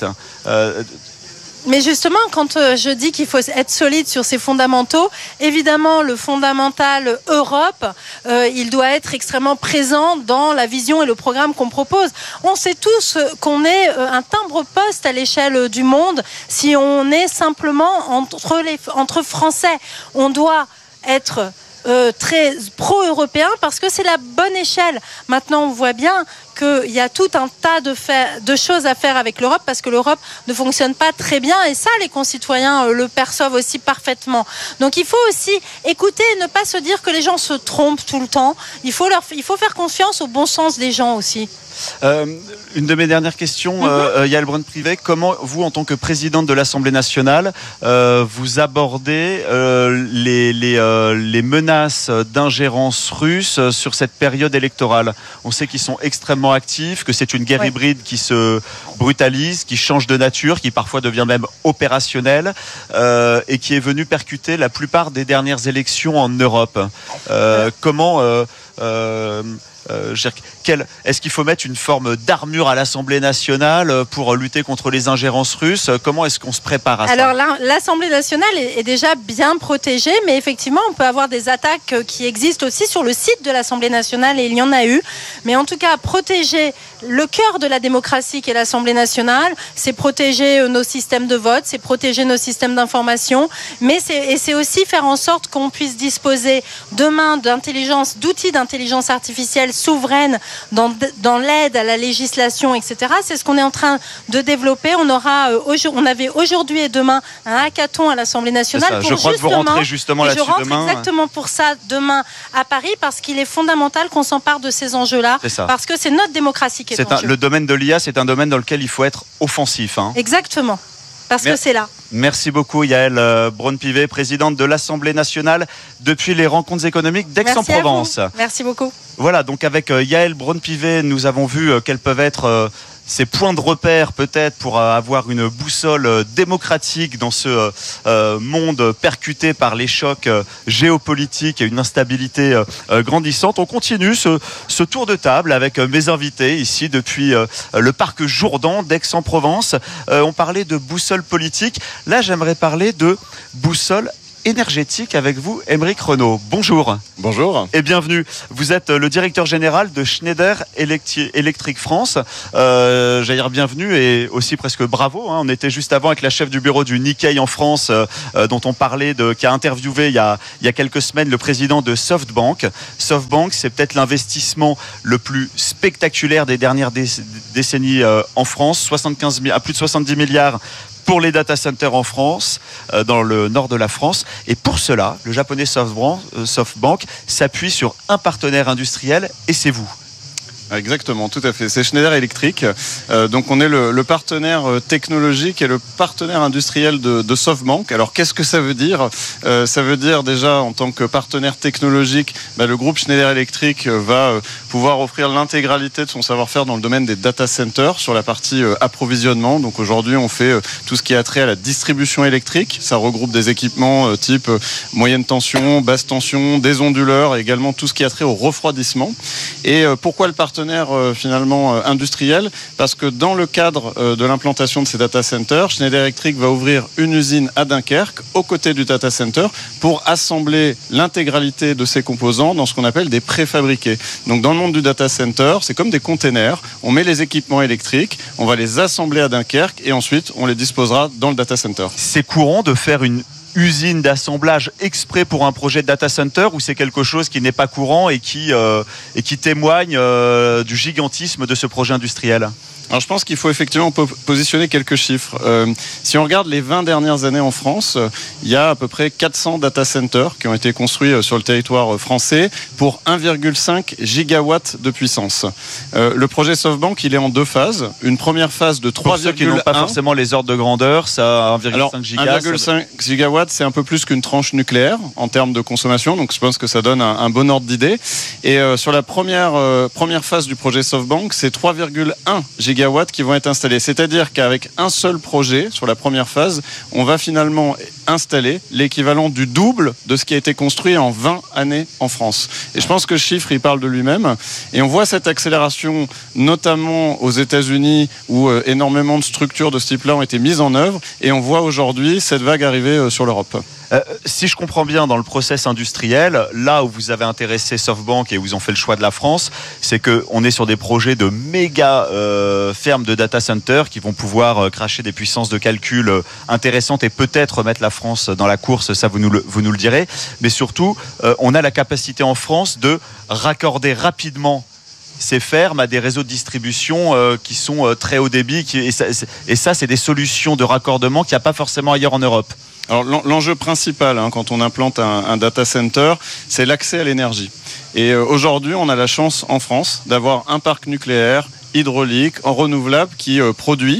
Speaker 11: Mais justement, quand je dis qu'il faut être solide sur ses fondamentaux, évidemment, le fondamental Europe, il doit être extrêmement présent dans la vision et le programme qu'on propose. On sait tous qu'on est un timbre-poste à l'échelle du monde si on est simplement entre Français. On doit être très pro-européen parce que c'est la bonne échelle. Maintenant, on voit bien qu'il y a tout un tas de choses à faire avec l'Europe parce que l'Europe ne fonctionne pas très bien et ça, les concitoyens le perçoivent aussi parfaitement. Donc il faut aussi écouter et ne pas se dire que les gens se trompent tout le temps. Il faut faire confiance au bon sens des gens aussi.
Speaker 1: Une de mes dernières questions, Yael Braun-Pivet, comment vous, en tant que présidente de l'Assemblée nationale, vous abordez les menaces d'ingérence russe sur cette période électorale? On sait qu'ils sont extrêmement actifs, que c'est une guerre hybride qui se brutalise, qui change de nature, qui parfois devient même opérationnelle et qui est venue percuter la plupart des dernières élections en Europe. Comment est-ce qu'il faut mettre une forme d'armure à l'Assemblée nationale pour lutter contre les ingérences russes? Comment est-ce qu'on se prépare à ça?
Speaker 11: Alors l'Assemblée nationale est déjà bien protégée, mais effectivement, on peut avoir des attaques qui existent aussi sur le site de l'Assemblée nationale, et il y en a eu. Mais en tout cas, protéger le cœur de la démocratie qui est l'Assemblée nationale, c'est protéger nos systèmes de vote, c'est protéger nos systèmes d'information, mais c'est aussi faire en sorte qu'on puisse disposer demain d'outils d'intelligence artificielle souveraine dans l'aide à la législation, etc. C'est ce qu'on est en train de développer. On avait aujourd'hui et demain un hackathon à l'Assemblée nationale.
Speaker 1: Je crois que vous rentrez justement là-dessus demain.
Speaker 11: Exactement pour ça demain à Paris, parce qu'il est fondamental qu'on s'empare de ces enjeux-là, parce que c'est notre démocratie qui est en jeu.
Speaker 1: Le domaine de l'IA, c'est un domaine dans lequel il faut être offensif.
Speaker 11: Exactement, parce que c'est là.
Speaker 1: Merci beaucoup Yaël Braun-Pivet, présidente de l'Assemblée nationale depuis les rencontres économiques d'Aix-en-Provence.
Speaker 11: Merci beaucoup.
Speaker 1: Voilà, donc avec Yaël Braun-Pivet, nous avons vu quels peuvent être ces points de repère peut-être pour avoir une boussole démocratique dans ce monde percuté par les chocs géopolitiques et une instabilité grandissante. On continue ce tour de table avec mes invités ici depuis le parc Jourdan d'Aix-en-Provence. On parlait de boussole politique. Là, j'aimerais parler de boussole énergétique avec vous, Aymeric Renaud. Bonjour.
Speaker 12: Bonjour.
Speaker 1: Et bienvenue. Vous êtes le directeur général de Schneider Electric France. J'allais dire bienvenue et aussi presque bravo. On était juste avant avec la chef du bureau du Nikkei en France, dont on parlait, qui a interviewé il y a quelques semaines le président de SoftBank. SoftBank, c'est peut-être l'investissement le plus spectaculaire des dernières décennies en France. À plus de 70 milliards pour les data centers en France, dans le nord de la France. Et pour cela, le japonais SoftBank s'appuie sur un partenaire industriel, et c'est vous.
Speaker 12: Exactement, tout à fait. C'est Schneider Electric. Donc on est le partenaire technologique et le partenaire industriel de SoftBank. Alors qu'est-ce que ça veut dire ? Ça veut dire déjà, en tant que partenaire technologique, le groupe Schneider Electric va pouvoir offrir l'intégralité de son savoir-faire dans le domaine des data centers sur la partie approvisionnement. Donc aujourd'hui on fait tout ce qui a trait à la distribution électrique. Ça regroupe des équipements type moyenne tension, basse tension, des onduleurs et également tout ce qui a trait au refroidissement. Et pourquoi le partenaire finalement industriel? Parce que dans le cadre de l'implantation de ces data centers, Schneider Electric va ouvrir une usine à Dunkerque aux côtés du data center pour assembler l'intégralité de ces composants dans ce qu'on appelle des préfabriqués. Donc dans le monde du data center, c'est comme des containers. On met les équipements électriques, on va les assembler à Dunkerque et ensuite on les disposera dans le data center.
Speaker 1: C'est courant de faire une usine d'assemblage exprès pour un projet de data center, ou c'est quelque chose qui n'est pas courant et qui témoigne du gigantisme de ce projet industriel?
Speaker 12: Alors je pense qu'il faut effectivement positionner quelques chiffres. Si on regarde les 20 dernières années en France, il y a à peu près 400 data centers qui ont été construits sur le territoire français pour 1,5 gigawatts de puissance. Le projet SoftBank, il est en deux phases. Une première phase de 3,1.
Speaker 1: Pour ceux qui n'ont pas forcément les ordres de grandeur, ça a 1,5 giga.
Speaker 12: 1,5 gigawatts, c'est un peu plus qu'une tranche nucléaire en termes de consommation. Donc je pense que ça donne un bon ordre d'idée. Et sur la première phase du projet SoftBank, c'est 3,1 gigawatts qui vont être installés. C'est-à-dire qu'avec un seul projet, sur la première phase, on va finalement installer l'équivalent du double de ce qui a été construit en 20 années en France. Et je pense que le chiffre, il parle de lui-même. Et on voit cette accélération, notamment aux États-Unis, où énormément de structures de ce type-là ont été mises en œuvre. Et on voit aujourd'hui cette vague arriver sur l'Europe.
Speaker 1: Si je comprends bien, dans le process industriel, là où vous avez intéressé SoftBank et où ils ont fait le choix de la France, c'est qu'on est sur des projets de méga fermes de data centers qui vont pouvoir cracher des puissances de calcul intéressantes et peut-être mettre la France dans la course, ça vous nous le direz. Mais surtout, on a la capacité en France de raccorder rapidement ces fermes à des réseaux de distribution qui sont très haut débit. Et ça, c'est des solutions de raccordement qu'il n'y a pas forcément ailleurs en Europe.
Speaker 12: Alors l'enjeu principal quand on implante un data center, c'est l'accès à l'énergie. Et aujourd'hui, on a la chance en France d'avoir un parc nucléaire hydraulique, en renouvelable, qui produit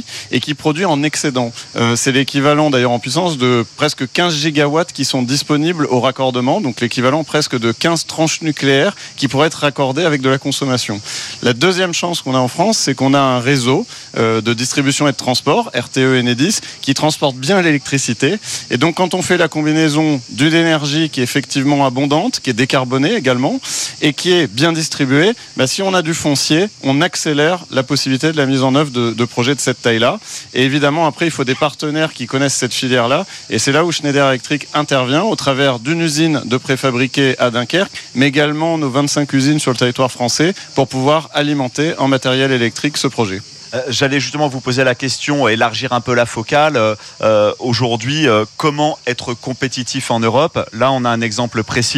Speaker 12: en excédent. C'est l'équivalent d'ailleurs en puissance de presque 15 gigawatts qui sont disponibles au raccordement, donc l'équivalent presque de 15 tranches nucléaires qui pourraient être raccordées avec de la consommation. La deuxième chance qu'on a en France, c'est qu'on a un réseau de distribution et de transport, RTE Enedis, qui transporte bien l'électricité. Et donc quand on fait la combinaison d'une énergie qui est effectivement abondante, qui est décarbonée également, et qui est bien distribuée, si on a du foncier, on accélère la possibilité de la mise en œuvre de projets de cette taille-là. Et évidemment, après, il faut des partenaires qui connaissent cette filière-là. Et c'est là où Schneider Electric intervient au travers d'une usine de préfabriqués à Dunkerque, mais également nos 25 usines sur le territoire français pour pouvoir alimenter en matériel électrique ce projet.
Speaker 1: J'allais justement vous poser la question, élargir un peu la focale. Aujourd'hui, comment être compétitif en Europe? Là, on a un exemple précis.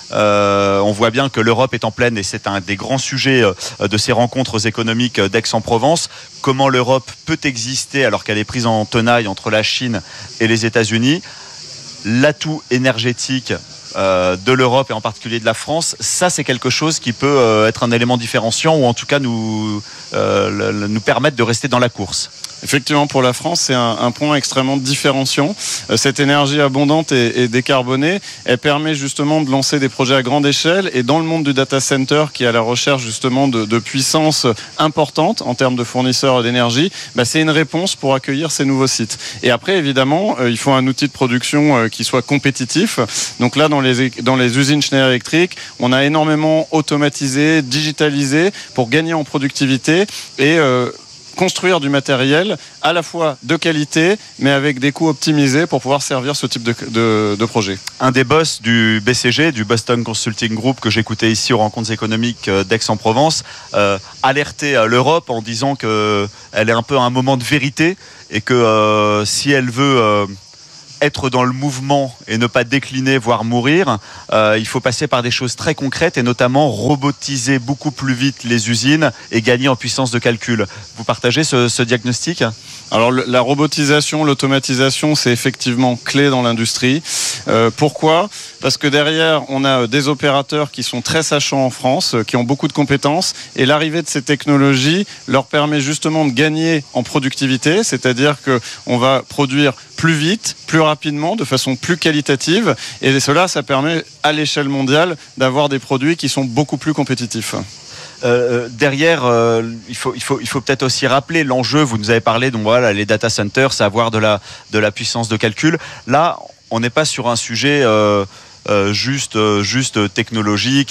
Speaker 1: On voit bien que l'Europe est en pleine, et c'est un des grands sujets de ces rencontres économiques d'Aix-en-Provence. Comment l'Europe peut exister alors qu'elle est prise en tenaille entre la Chine et les États-Unis? L'atout énergétique de l'Europe et en particulier de la France, ça c'est quelque chose qui peut être un élément différenciant, ou en tout cas nous permettre de rester dans la course.
Speaker 12: Effectivement, pour la France, c'est un point extrêmement différenciant. Cette énergie abondante et décarbonée, elle permet justement de lancer des projets à grande échelle, et dans le monde du data center qui est à la recherche justement de puissance importante en termes de fournisseurs d'énergie, c'est une réponse pour accueillir ces nouveaux sites. Et après, évidemment, il faut un outil de production qui soit compétitif. Donc là, dans les usines Schneider Electric, on a énormément automatisé, digitalisé pour gagner en productivité et construire du matériel à la fois de qualité, mais avec des coûts optimisés pour pouvoir servir ce type de projet. Un des boss du BCG, du Boston Consulting Group, que j'écoutais ici aux rencontres économiques d'Aix-en-Provence, alertait l'Europe en disant qu'elle est un peu à un moment de vérité, et que si elle veut être dans le mouvement et ne pas décliner, voire mourir, il faut passer par des choses très concrètes, et notamment robotiser beaucoup plus vite les usines et gagner en puissance de calcul. Vous partagez ce diagnostic ? Alors la robotisation, l'automatisation, c'est effectivement clé dans l'industrie. Pourquoi ? Parce que derrière, on a des opérateurs qui sont très sachants en France, qui ont beaucoup de compétences, et l'arrivée de ces technologies leur permet justement de gagner en productivité, c'est-à-dire qu'on va produire plus vite, plus rapidement, de façon plus qualitative, et cela, ça permet à l'échelle mondiale d'avoir des produits qui sont beaucoup plus compétitifs. Derrière, il faut peut-être aussi rappeler l'enjeu. Vous nous avez parlé, donc voilà, les data centers, c'est avoir de la puissance de calcul. Là, on n'est pas sur un sujet juste technologique.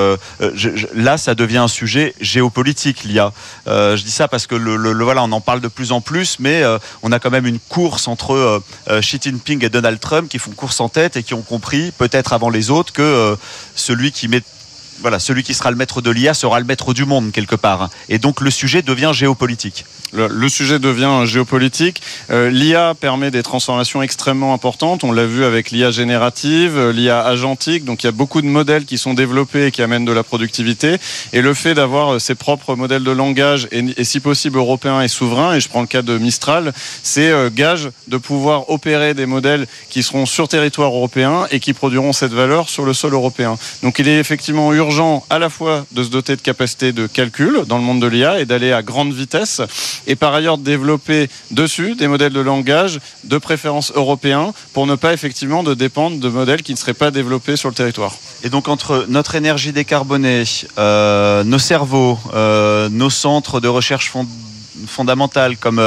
Speaker 12: Là, ça devient un sujet géopolitique, l'IA. Je dis ça parce que voilà, on en parle de plus en plus, mais on a quand même une course entre Xi Jinping et Donald Trump qui font course en tête et qui ont compris, peut-être avant les autres, que celui qui sera le maître de l'IA sera le maître du monde quelque part. Et donc le sujet devient géopolitique. Le sujet devient géopolitique. L'IA permet des transformations extrêmement importantes. On l'a vu avec l'IA générative, l'IA agentique. Donc il y a beaucoup de modèles qui sont développés et qui amènent de la productivité. Et le fait d'avoir ses propres modèles de langage, et si possible européens et souverains, et je prends le cas de Mistral, c'est gage de pouvoir opérer des modèles qui seront sur territoire européen et qui produiront cette valeur sur le sol européen. Donc il est effectivement urgent à la fois de se doter de capacités de calcul dans le monde de l'IA et d'aller à grande vitesse, et par ailleurs de développer dessus des modèles de langage de préférence européens pour ne pas effectivement de dépendre de modèles qui ne seraient pas développés sur le territoire. Et donc entre notre énergie décarbonée, nos cerveaux, nos centres de recherche fondamentale comme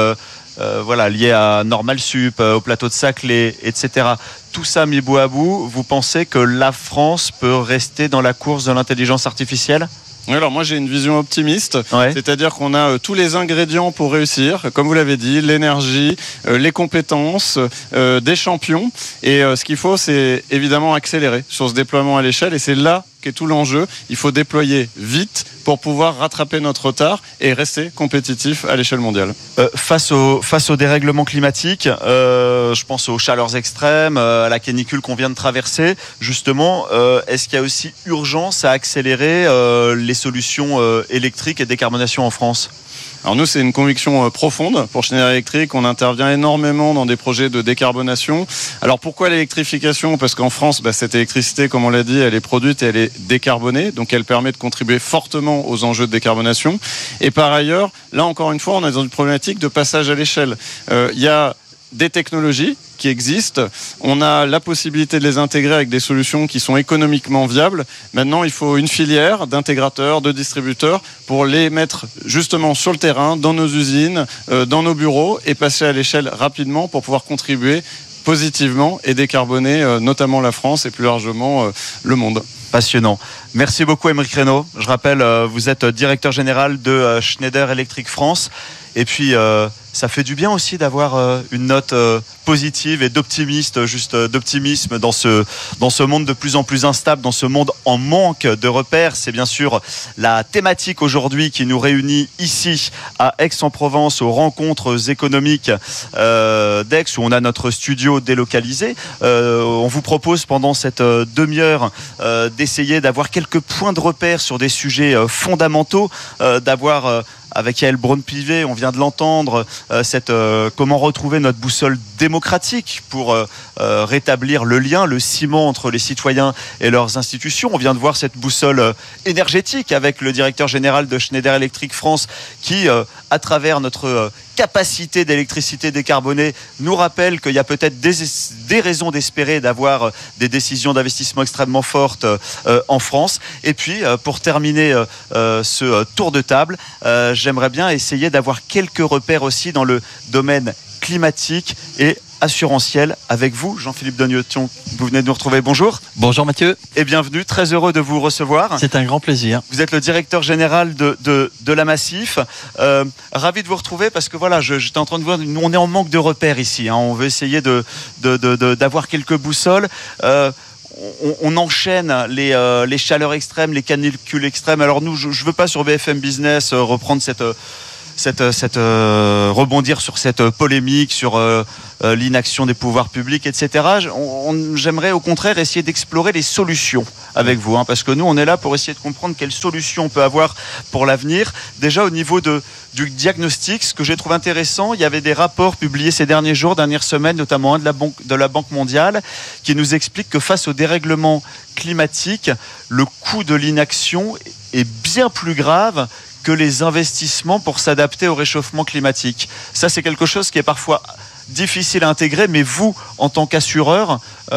Speaker 12: liés à Normal Sup, au plateau de Saclay, etc. Tout ça mis bout à bout, vous pensez que la France peut rester dans la course de l'intelligence artificielle ? Oui, alors moi j'ai une vision optimiste, c'est-à-dire qu'on a tous les ingrédients pour réussir, comme vous l'avez dit, l'énergie, les compétences, des champions, et ce qu'il faut, c'est évidemment accélérer sur ce déploiement à l'échelle, et c'est là qu'est tout l'enjeu. Il faut déployer vite pour pouvoir rattraper notre retard et rester compétitif à l'échelle mondiale. Face au dérèglement climatique, je pense aux chaleurs extrêmes, à la canicule qu'on vient de traverser, justement, est-ce qu'il y a aussi urgence à accélérer les solutions électriques et décarbonation en France ? Alors nous, c'est une conviction profonde pour Schneider Electric. On intervient énormément dans des projets de décarbonation. Alors pourquoi l'électrification ? Parce qu'en France, cette électricité, comme on l'a dit, elle est produite et elle est décarbonée. Donc elle permet de contribuer fortement aux enjeux de décarbonation. Et par ailleurs, là encore une fois, on est dans une problématique de passage à l'échelle. Il y a des technologies qui existent, on a la possibilité de les intégrer avec des solutions qui sont économiquement viables. Maintenant, il faut une filière d'intégrateurs, de distributeurs pour les mettre justement sur le terrain, dans nos usines, dans nos bureaux, et passer à l'échelle rapidement pour pouvoir contribuer positivement et décarboner notamment la France et plus largement le monde. Passionnant. Merci beaucoup Aymeric Reynaud. Je rappelle, vous êtes directeur général de Schneider Electric France. Et puis,
Speaker 1: ça fait du bien aussi d'avoir une note positive et d'optimisme dans ce monde de plus en plus instable, dans ce monde en manque de repères. C'est bien sûr la thématique aujourd'hui qui nous réunit ici à Aix-en-Provence aux rencontres économiques d'Aix, où on a notre studio délocalisé. On vous propose pendant cette demi-heure d'essayer d'avoir quelques points de repère sur des sujets fondamentaux, d'avoir avec Yael Braun-Pivet, on vient de l'entendre, comment retrouver notre boussole démocratique pour rétablir le lien, le ciment entre les citoyens et leurs institutions. On vient de voir cette boussole énergétique avec le directeur général de Schneider Electric France qui, à travers notre capacité d'électricité décarbonée, nous rappelle qu'il y a peut-être des raisons d'espérer d'avoir des décisions d'investissement extrêmement fortes en France. Et puis, pour terminer ce tour de table, j'aimerais bien essayer d'avoir quelques repères aussi dans le domaine climatique et assurantiel avec vous, Jean-Philippe Dogneton. Vous venez de nous retrouver. Bonjour.
Speaker 13: Bonjour Mathieu.
Speaker 1: Et bienvenue. Très heureux de vous recevoir.
Speaker 13: C'est un grand plaisir.
Speaker 1: Vous ête le directeur général de la Massif. Ravi de vous retrouver parce que voilà, j'étais en train de voir, on est en manque de repères ici. On veut essayer d'avoir quelques boussoles. On enchaîne les chaleurs extrêmes, les canicules extrêmes. Alors nous, je ne veux pas sur BFM Business reprendre rebondir sur cette polémique sur l'inaction des pouvoirs publics, etc. J'aimerais au contraire essayer d'explorer les solutions avec vous, parce que nous on est là pour essayer de comprendre quelles solutions on peut avoir pour l'avenir. Déjà au niveau du diagnostic, ce que j'ai trouvé intéressant, il y avait des rapports publiés ces dernières semaines, notamment un de la Banque mondiale, qui nous explique que face au dérèglement climatique, le coût de l'inaction est bien plus grave que les investissements pour s'adapter au réchauffement climatique. Ça, c'est quelque chose qui est parfois difficile à intégrer, mais vous, en tant qu'assureur,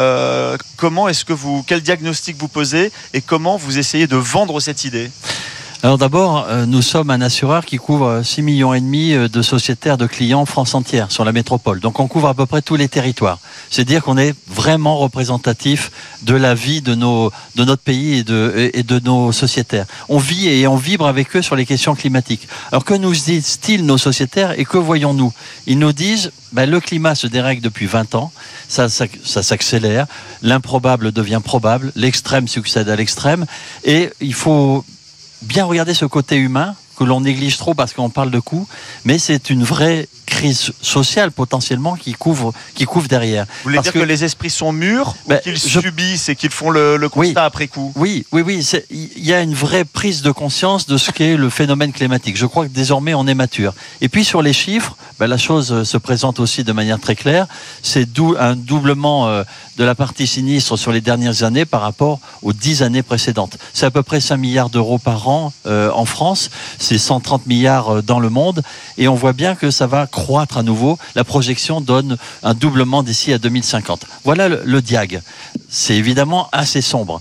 Speaker 1: quel diagnostic vous posez et comment vous essayez de vendre cette idée ?
Speaker 13: Alors d'abord, nous sommes un assureur qui couvre 6,5 millions de sociétaires de clients en France entière, sur la métropole. Donc on couvre à peu près tous les territoires. C'est-à-dire qu'on est vraiment représentatif de la vie de notre pays et de nos sociétaires. On vit et on vibre avec eux sur les questions climatiques. Alors que nous disent-ils nos sociétaires et que voyons-nous ? Ils nous disent, le climat se dérègle depuis 20 ans, ça s'accélère, l'improbable devient probable, l'extrême succède à l'extrême, et il faut bien regarder ce côté humain que l'on néglige trop parce qu'on parle de coûts, mais c'est une vraie crise sociale potentiellement qui couvre derrière.
Speaker 1: Vous voulez dire que les esprits sont mûrs ou qu'ils subissent et qu'ils font le constat après coup ?
Speaker 13: Oui. Il y a une vraie prise de conscience de ce qu'est le phénomène climatique. Je crois que désormais on est mature. Et puis sur les chiffres, la chose se présente aussi de manière très claire. C'est un doublement de la partie sinistre sur les dernières années par rapport aux 10 années précédentes. C'est à peu près 5 milliards d'euros par an en France. C'est 130 milliards dans le monde. Et on voit bien que ça va croître à nouveau. La projection donne un doublement d'ici à 2050. Voilà le diag. C'est évidemment assez sombre.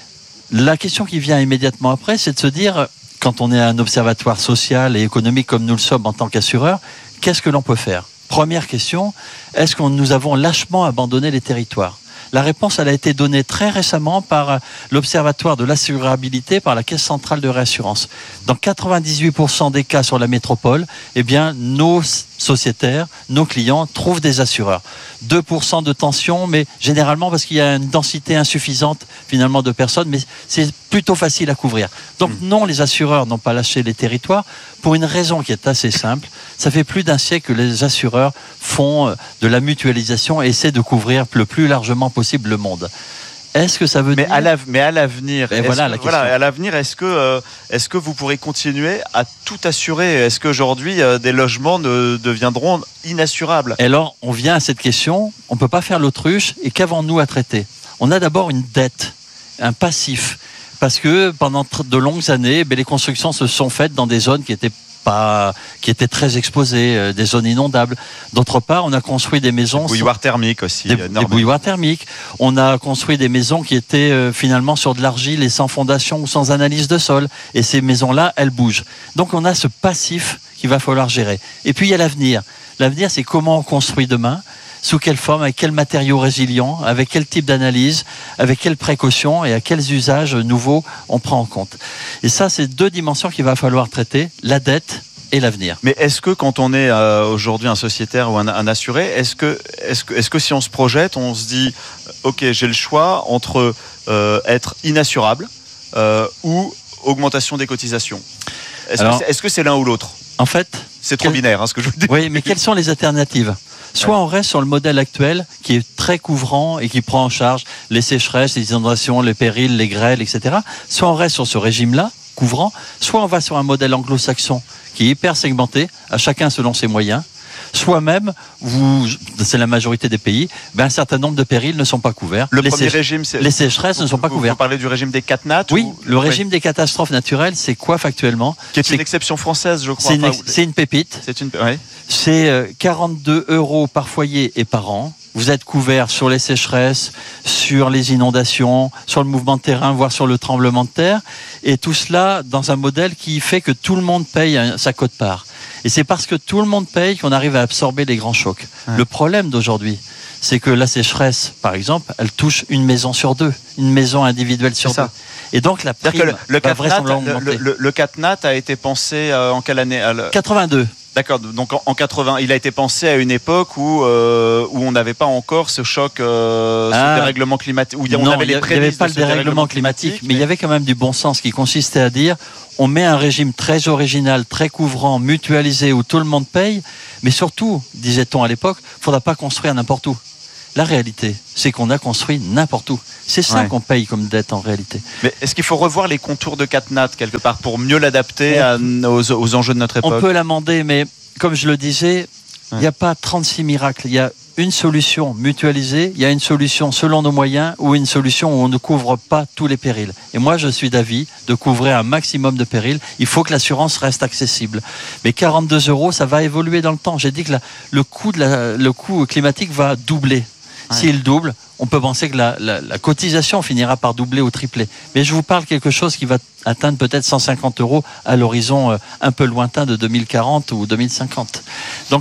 Speaker 13: La question qui vient immédiatement après, c'est de se dire, quand on est un observatoire social et économique comme nous le sommes en tant qu'assureur, qu'est-ce que l'on peut faire ? Première question, est-ce que nous avons lâchement abandonné les territoires ? La réponse, elle a été donnée très récemment par l'Observatoire de l'assurabilité, par la Caisse centrale de réassurance. Dans 98% des cas sur la métropole, nos sociétaires, nos clients trouvent des assureurs. 2% de tension, mais généralement parce qu'il y a une densité insuffisante finalement de personnes, mais c'est plutôt facile à couvrir. Donc non, les assureurs n'ont pas lâché les territoires pour une raison qui est assez simple. Ça fait plus d'un siècle que les assureurs font de la mutualisation et essaient de couvrir le plus largement possible le monde. Est-ce que ça veut dire...
Speaker 1: Mais à l'avenir, est-ce que vous pourrez continuer à tout assurer ? Est-ce qu'aujourd'hui, des logements deviendront inassurables ?
Speaker 13: Et alors, on vient à cette question, on ne peut pas faire l'autruche, et qu'avons-nous à traiter ? On a d'abord une dette, un passif, parce que pendant de longues années, les constructions se sont faites dans des zones qui étaient très exposées, des zones inondables. D'autre part, on a construit des maisons...
Speaker 1: Des bouilloires thermiques aussi.
Speaker 13: Des bouilloires thermiques. On a construit des maisons qui étaient finalement sur de l'argile et sans fondation ou sans analyse de sol. Et ces maisons-là, elles bougent. Donc on a ce passif qu'il va falloir gérer. Et puis il y a l'avenir. L'avenir, c'est comment on construit demain, sous quelle forme, avec quels matériaux résilients, avec quel type d'analyse, avec quelles précautions et à quels usages nouveaux on prend en compte. Et ça, c'est 2 dimensions qu'il va falloir traiter, la dette et l'avenir.
Speaker 1: Mais est-ce que quand on est aujourd'hui un sociétaire ou un assuré, est-ce que si on se projette, on se dit ok, j'ai le choix entre être inassurable ou augmentation des cotisations. Est-ce que c'est l'un ou l'autre?
Speaker 13: En fait,
Speaker 1: c'est trop binaire, ce que je vous dis.
Speaker 13: Oui, mais quelles sont les alternatives? Soit on reste sur le modèle actuel qui est très couvrant et qui prend en charge les sécheresses, les inondations, les périls, les grêles, etc. Soit on reste sur ce régime-là, couvrant, soit on va sur un modèle anglo-saxon qui est hyper segmenté, à chacun selon ses moyens. Soit même, c'est la majorité des pays, un certain nombre de périls ne sont pas couverts.
Speaker 1: Le premier régime,
Speaker 13: les sécheresses ne sont pas couvertes.
Speaker 1: Vous parlez du régime des CatNat?
Speaker 13: Oui, le régime des catastrophes naturelles, c'est quoi factuellement?
Speaker 1: Qui est une exception française, je crois.
Speaker 13: C'est une pépite. C'est 42 € par foyer et par an. Vous êtes couvert sur les sécheresses, sur les inondations, sur le mouvement de terrain, voire sur le tremblement de terre. Et tout cela dans un modèle qui fait que tout le monde paye sa quote-part. Et c'est parce que tout le monde paye qu'on arrive à absorber les grands chocs. Ouais. Le problème d'aujourd'hui, c'est que la sécheresse, par exemple, elle touche une maison sur deux, une maison individuelle sur deux. Et donc la prime va vraisemblablement augmenter.
Speaker 1: Le CatNat a été pensé en quelle année?
Speaker 13: 82.
Speaker 1: D'accord, donc en 80, il a été pensé à une époque où on n'avait pas encore ce choc sur le dérèglement climatique.
Speaker 13: Il n'y avait pas le dérèglement climatique, mais il y avait quand même du bon sens qui consistait à dire on met un régime très original, très couvrant, mutualisé, où tout le monde paye, mais surtout, disait-on à l'époque, il ne faudra pas construire n'importe où. La réalité, c'est qu'on a construit n'importe où. C'est ça qu'on paye comme dette en réalité.
Speaker 1: Mais est-ce qu'il faut revoir les contours de CatNat quelque part pour mieux l'adapter aux enjeux de notre époque?
Speaker 13: On peut l'amender, mais comme je le disais, il n'y a pas 36 miracles. Il y a une solution mutualisée, il y a une solution selon nos moyens ou une solution où on ne couvre pas tous les périls. Et moi, je suis d'avis de couvrir un maximum de périls. Il faut que l'assurance reste accessible. Mais 42 €, ça va évoluer dans le temps. J'ai dit que le coût climatique va doubler. S'il double, on peut penser que la cotisation finira par doubler ou tripler. Mais je vous parle de quelque chose qui va atteindre peut-être 150 € à l'horizon un peu lointain de 2040 ou 2050. Donc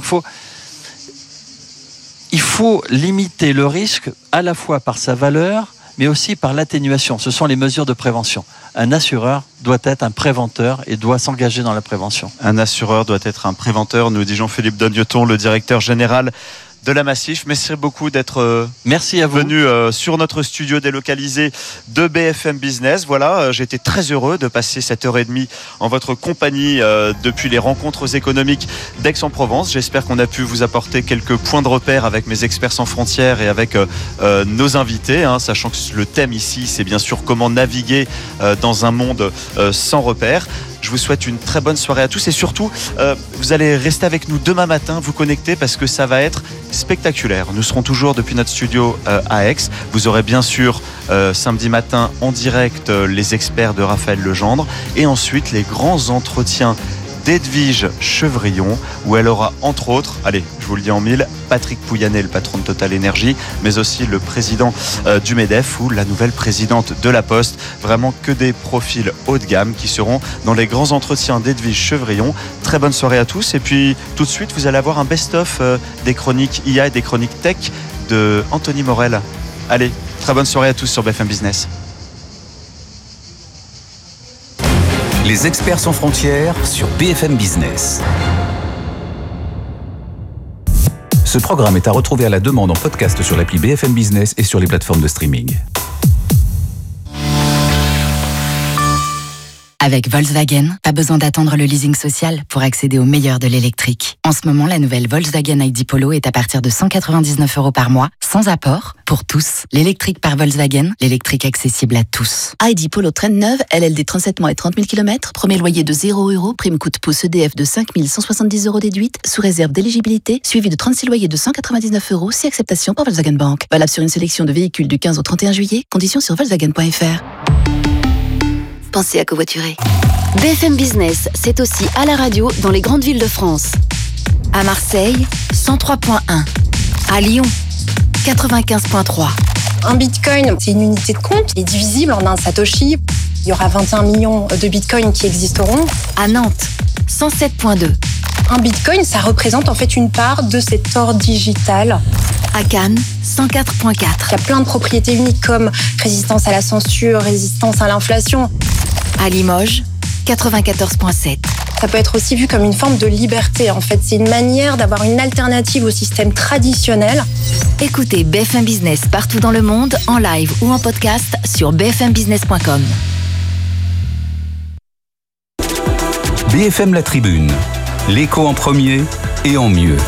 Speaker 13: il faut limiter le risque à la fois par sa valeur, mais aussi par l'atténuation. Ce sont les mesures de prévention. Un assureur doit être un préventeur et doit s'engager dans la prévention.
Speaker 1: Un assureur doit être un préventeur, nous dit Jean-Philippe Dogneton, le directeur général de la Massif. Merci beaucoup d'être venu sur notre studio délocalisé de BFM Business. Voilà, j'ai été très heureux de passer cette heure et demie en votre compagnie depuis les rencontres économiques d'Aix-en-Provence. J'espère qu'on a pu vous apporter quelques points de repère avec mes experts sans frontières et avec nos invités, sachant que le thème ici, c'est bien sûr comment naviguer dans un monde sans repères. Je vous souhaite une très bonne soirée à tous et surtout, vous allez rester avec nous demain matin, vous connecter parce que ça va être spectaculaire. Nous serons toujours depuis notre studio à Aix. Vous aurez bien sûr samedi matin en direct les experts de Raphaël Legendre et ensuite les grands entretiens d'Edwige Chevrillon où elle aura entre autres, allez, je vous le dis en mille, Patrick Pouyanné, le patron de Total Énergie, mais aussi le président du MEDEF ou la nouvelle présidente de La Poste. Vraiment que des profils haut de gamme qui seront dans les grands entretiens d'Edwige Chevrillon. Très bonne soirée à tous et puis tout de suite vous allez avoir un best-of des chroniques IA et des chroniques tech de Anthony Morel. Allez, très bonne soirée à tous sur BFM Business.
Speaker 6: Les experts sans frontières sur BFM Business. Ce programme est à retrouver à la demande en podcast sur l'appli BFM Business et sur les plateformes de streaming.
Speaker 14: Avec Volkswagen, pas besoin d'attendre le leasing social pour accéder au meilleur de l'électrique. En ce moment, la nouvelle Volkswagen ID Polo est à partir de 199 € par mois, sans apport, pour tous. L'électrique par Volkswagen, l'électrique accessible à tous.
Speaker 15: ID Polo traîne neuve, LLD 37 mois et 30 000 km, premier loyer de 0 €, prime coup de pouce EDF de 5 170 € déduite, sous réserve d'éligibilité, suivi de 36 loyers de 199 €, si acceptation par Volkswagen Bank. Valable sur une sélection de véhicules du 15 au 31 juillet, conditions sur Volkswagen.fr. Pensez à covoiturer. BFM Business, c'est aussi à la radio dans les grandes villes de France. À Marseille, 103.1. À Lyon, 95.3.
Speaker 16: Un bitcoin, c'est une unité de compte qui est divisible en un satoshi. Il y aura 21 millions de bitcoins qui existeront.
Speaker 15: À Nantes, 107.2.
Speaker 16: Un bitcoin, ça représente en fait une part de cet or digital.
Speaker 15: À Cannes, 104.4.
Speaker 16: Il y a plein de propriétés uniques comme résistance à la censure, résistance à l'inflation.
Speaker 15: À Limoges, 94.7.
Speaker 16: Ça peut être aussi vu comme une forme de liberté. En fait, c'est une manière d'avoir une alternative au système traditionnel.
Speaker 14: Écoutez BFM Business partout dans le monde, en live ou en podcast sur bfmbusiness.com.
Speaker 6: BFM La Tribune, l'écho en premier et en mieux.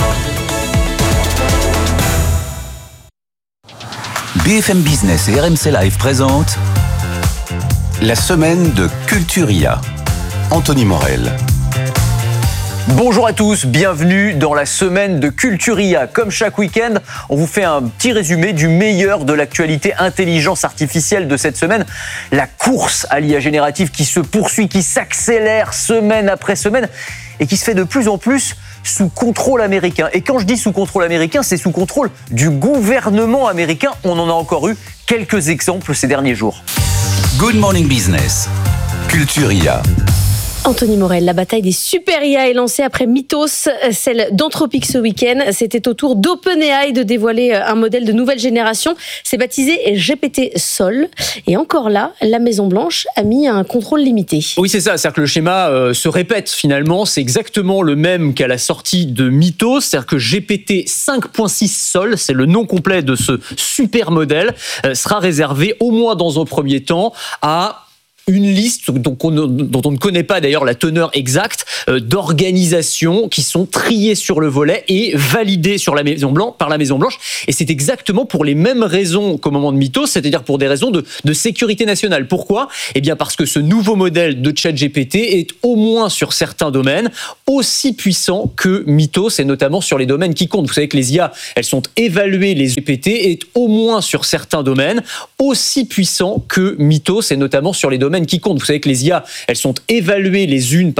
Speaker 6: BFM Business et RMC Live présentent la semaine de Culturia. Anthony Morel.
Speaker 17: Bonjour à tous, bienvenue dans la semaine de Culturia. Comme chaque week-end, on vous fait un petit résumé du meilleur de l'actualité intelligence artificielle de cette semaine. La course à l'IA générative qui se poursuit, qui s'accélère semaine après semaine et qui se fait de plus en plus sous contrôle américain. Et quand je dis sous contrôle américain, c'est sous contrôle du gouvernement américain. On en a encore eu quelques exemples ces derniers jours.
Speaker 6: Good Morning Business, Culturia.
Speaker 18: Anthony Morel, la bataille des super IA est lancée après Mythos, celle d'Anthropic ce week-end. C'était au tour d'OpenAI de dévoiler un modèle de nouvelle génération. C'est baptisé GPT-Sol. Et encore là, la Maison-Blanche a mis un contrôle limité.
Speaker 19: Oui, c'est ça. C'est-à-dire que le schéma se répète finalement. C'est exactement le même qu'à la sortie de Mythos. C'est-à-dire que GPT 5.6 Sol, c'est le nom complet de ce super modèle, sera réservé au moins dans un premier temps à une liste dont on ne connaît pas d'ailleurs la teneur exacte d'organisations qui sont triées sur le volet et validées par la Maison-Blanche. Et c'est exactement pour les mêmes raisons qu'au moment de Mythos, c'est-à-dire pour des raisons de sécurité nationale. Pourquoi ? Eh bien parce que ce nouveau modèle de ChatGPT est au moins sur certains domaines aussi puissant que Mythos et notamment sur les domaines qui comptent. Vous savez que les IA, elles sont évaluées, les GPT est au moins sur certains domaines aussi puissant que Mythos et notamment sur les domaines qui comptent. Vous savez que les IA, elles sont évaluées les unes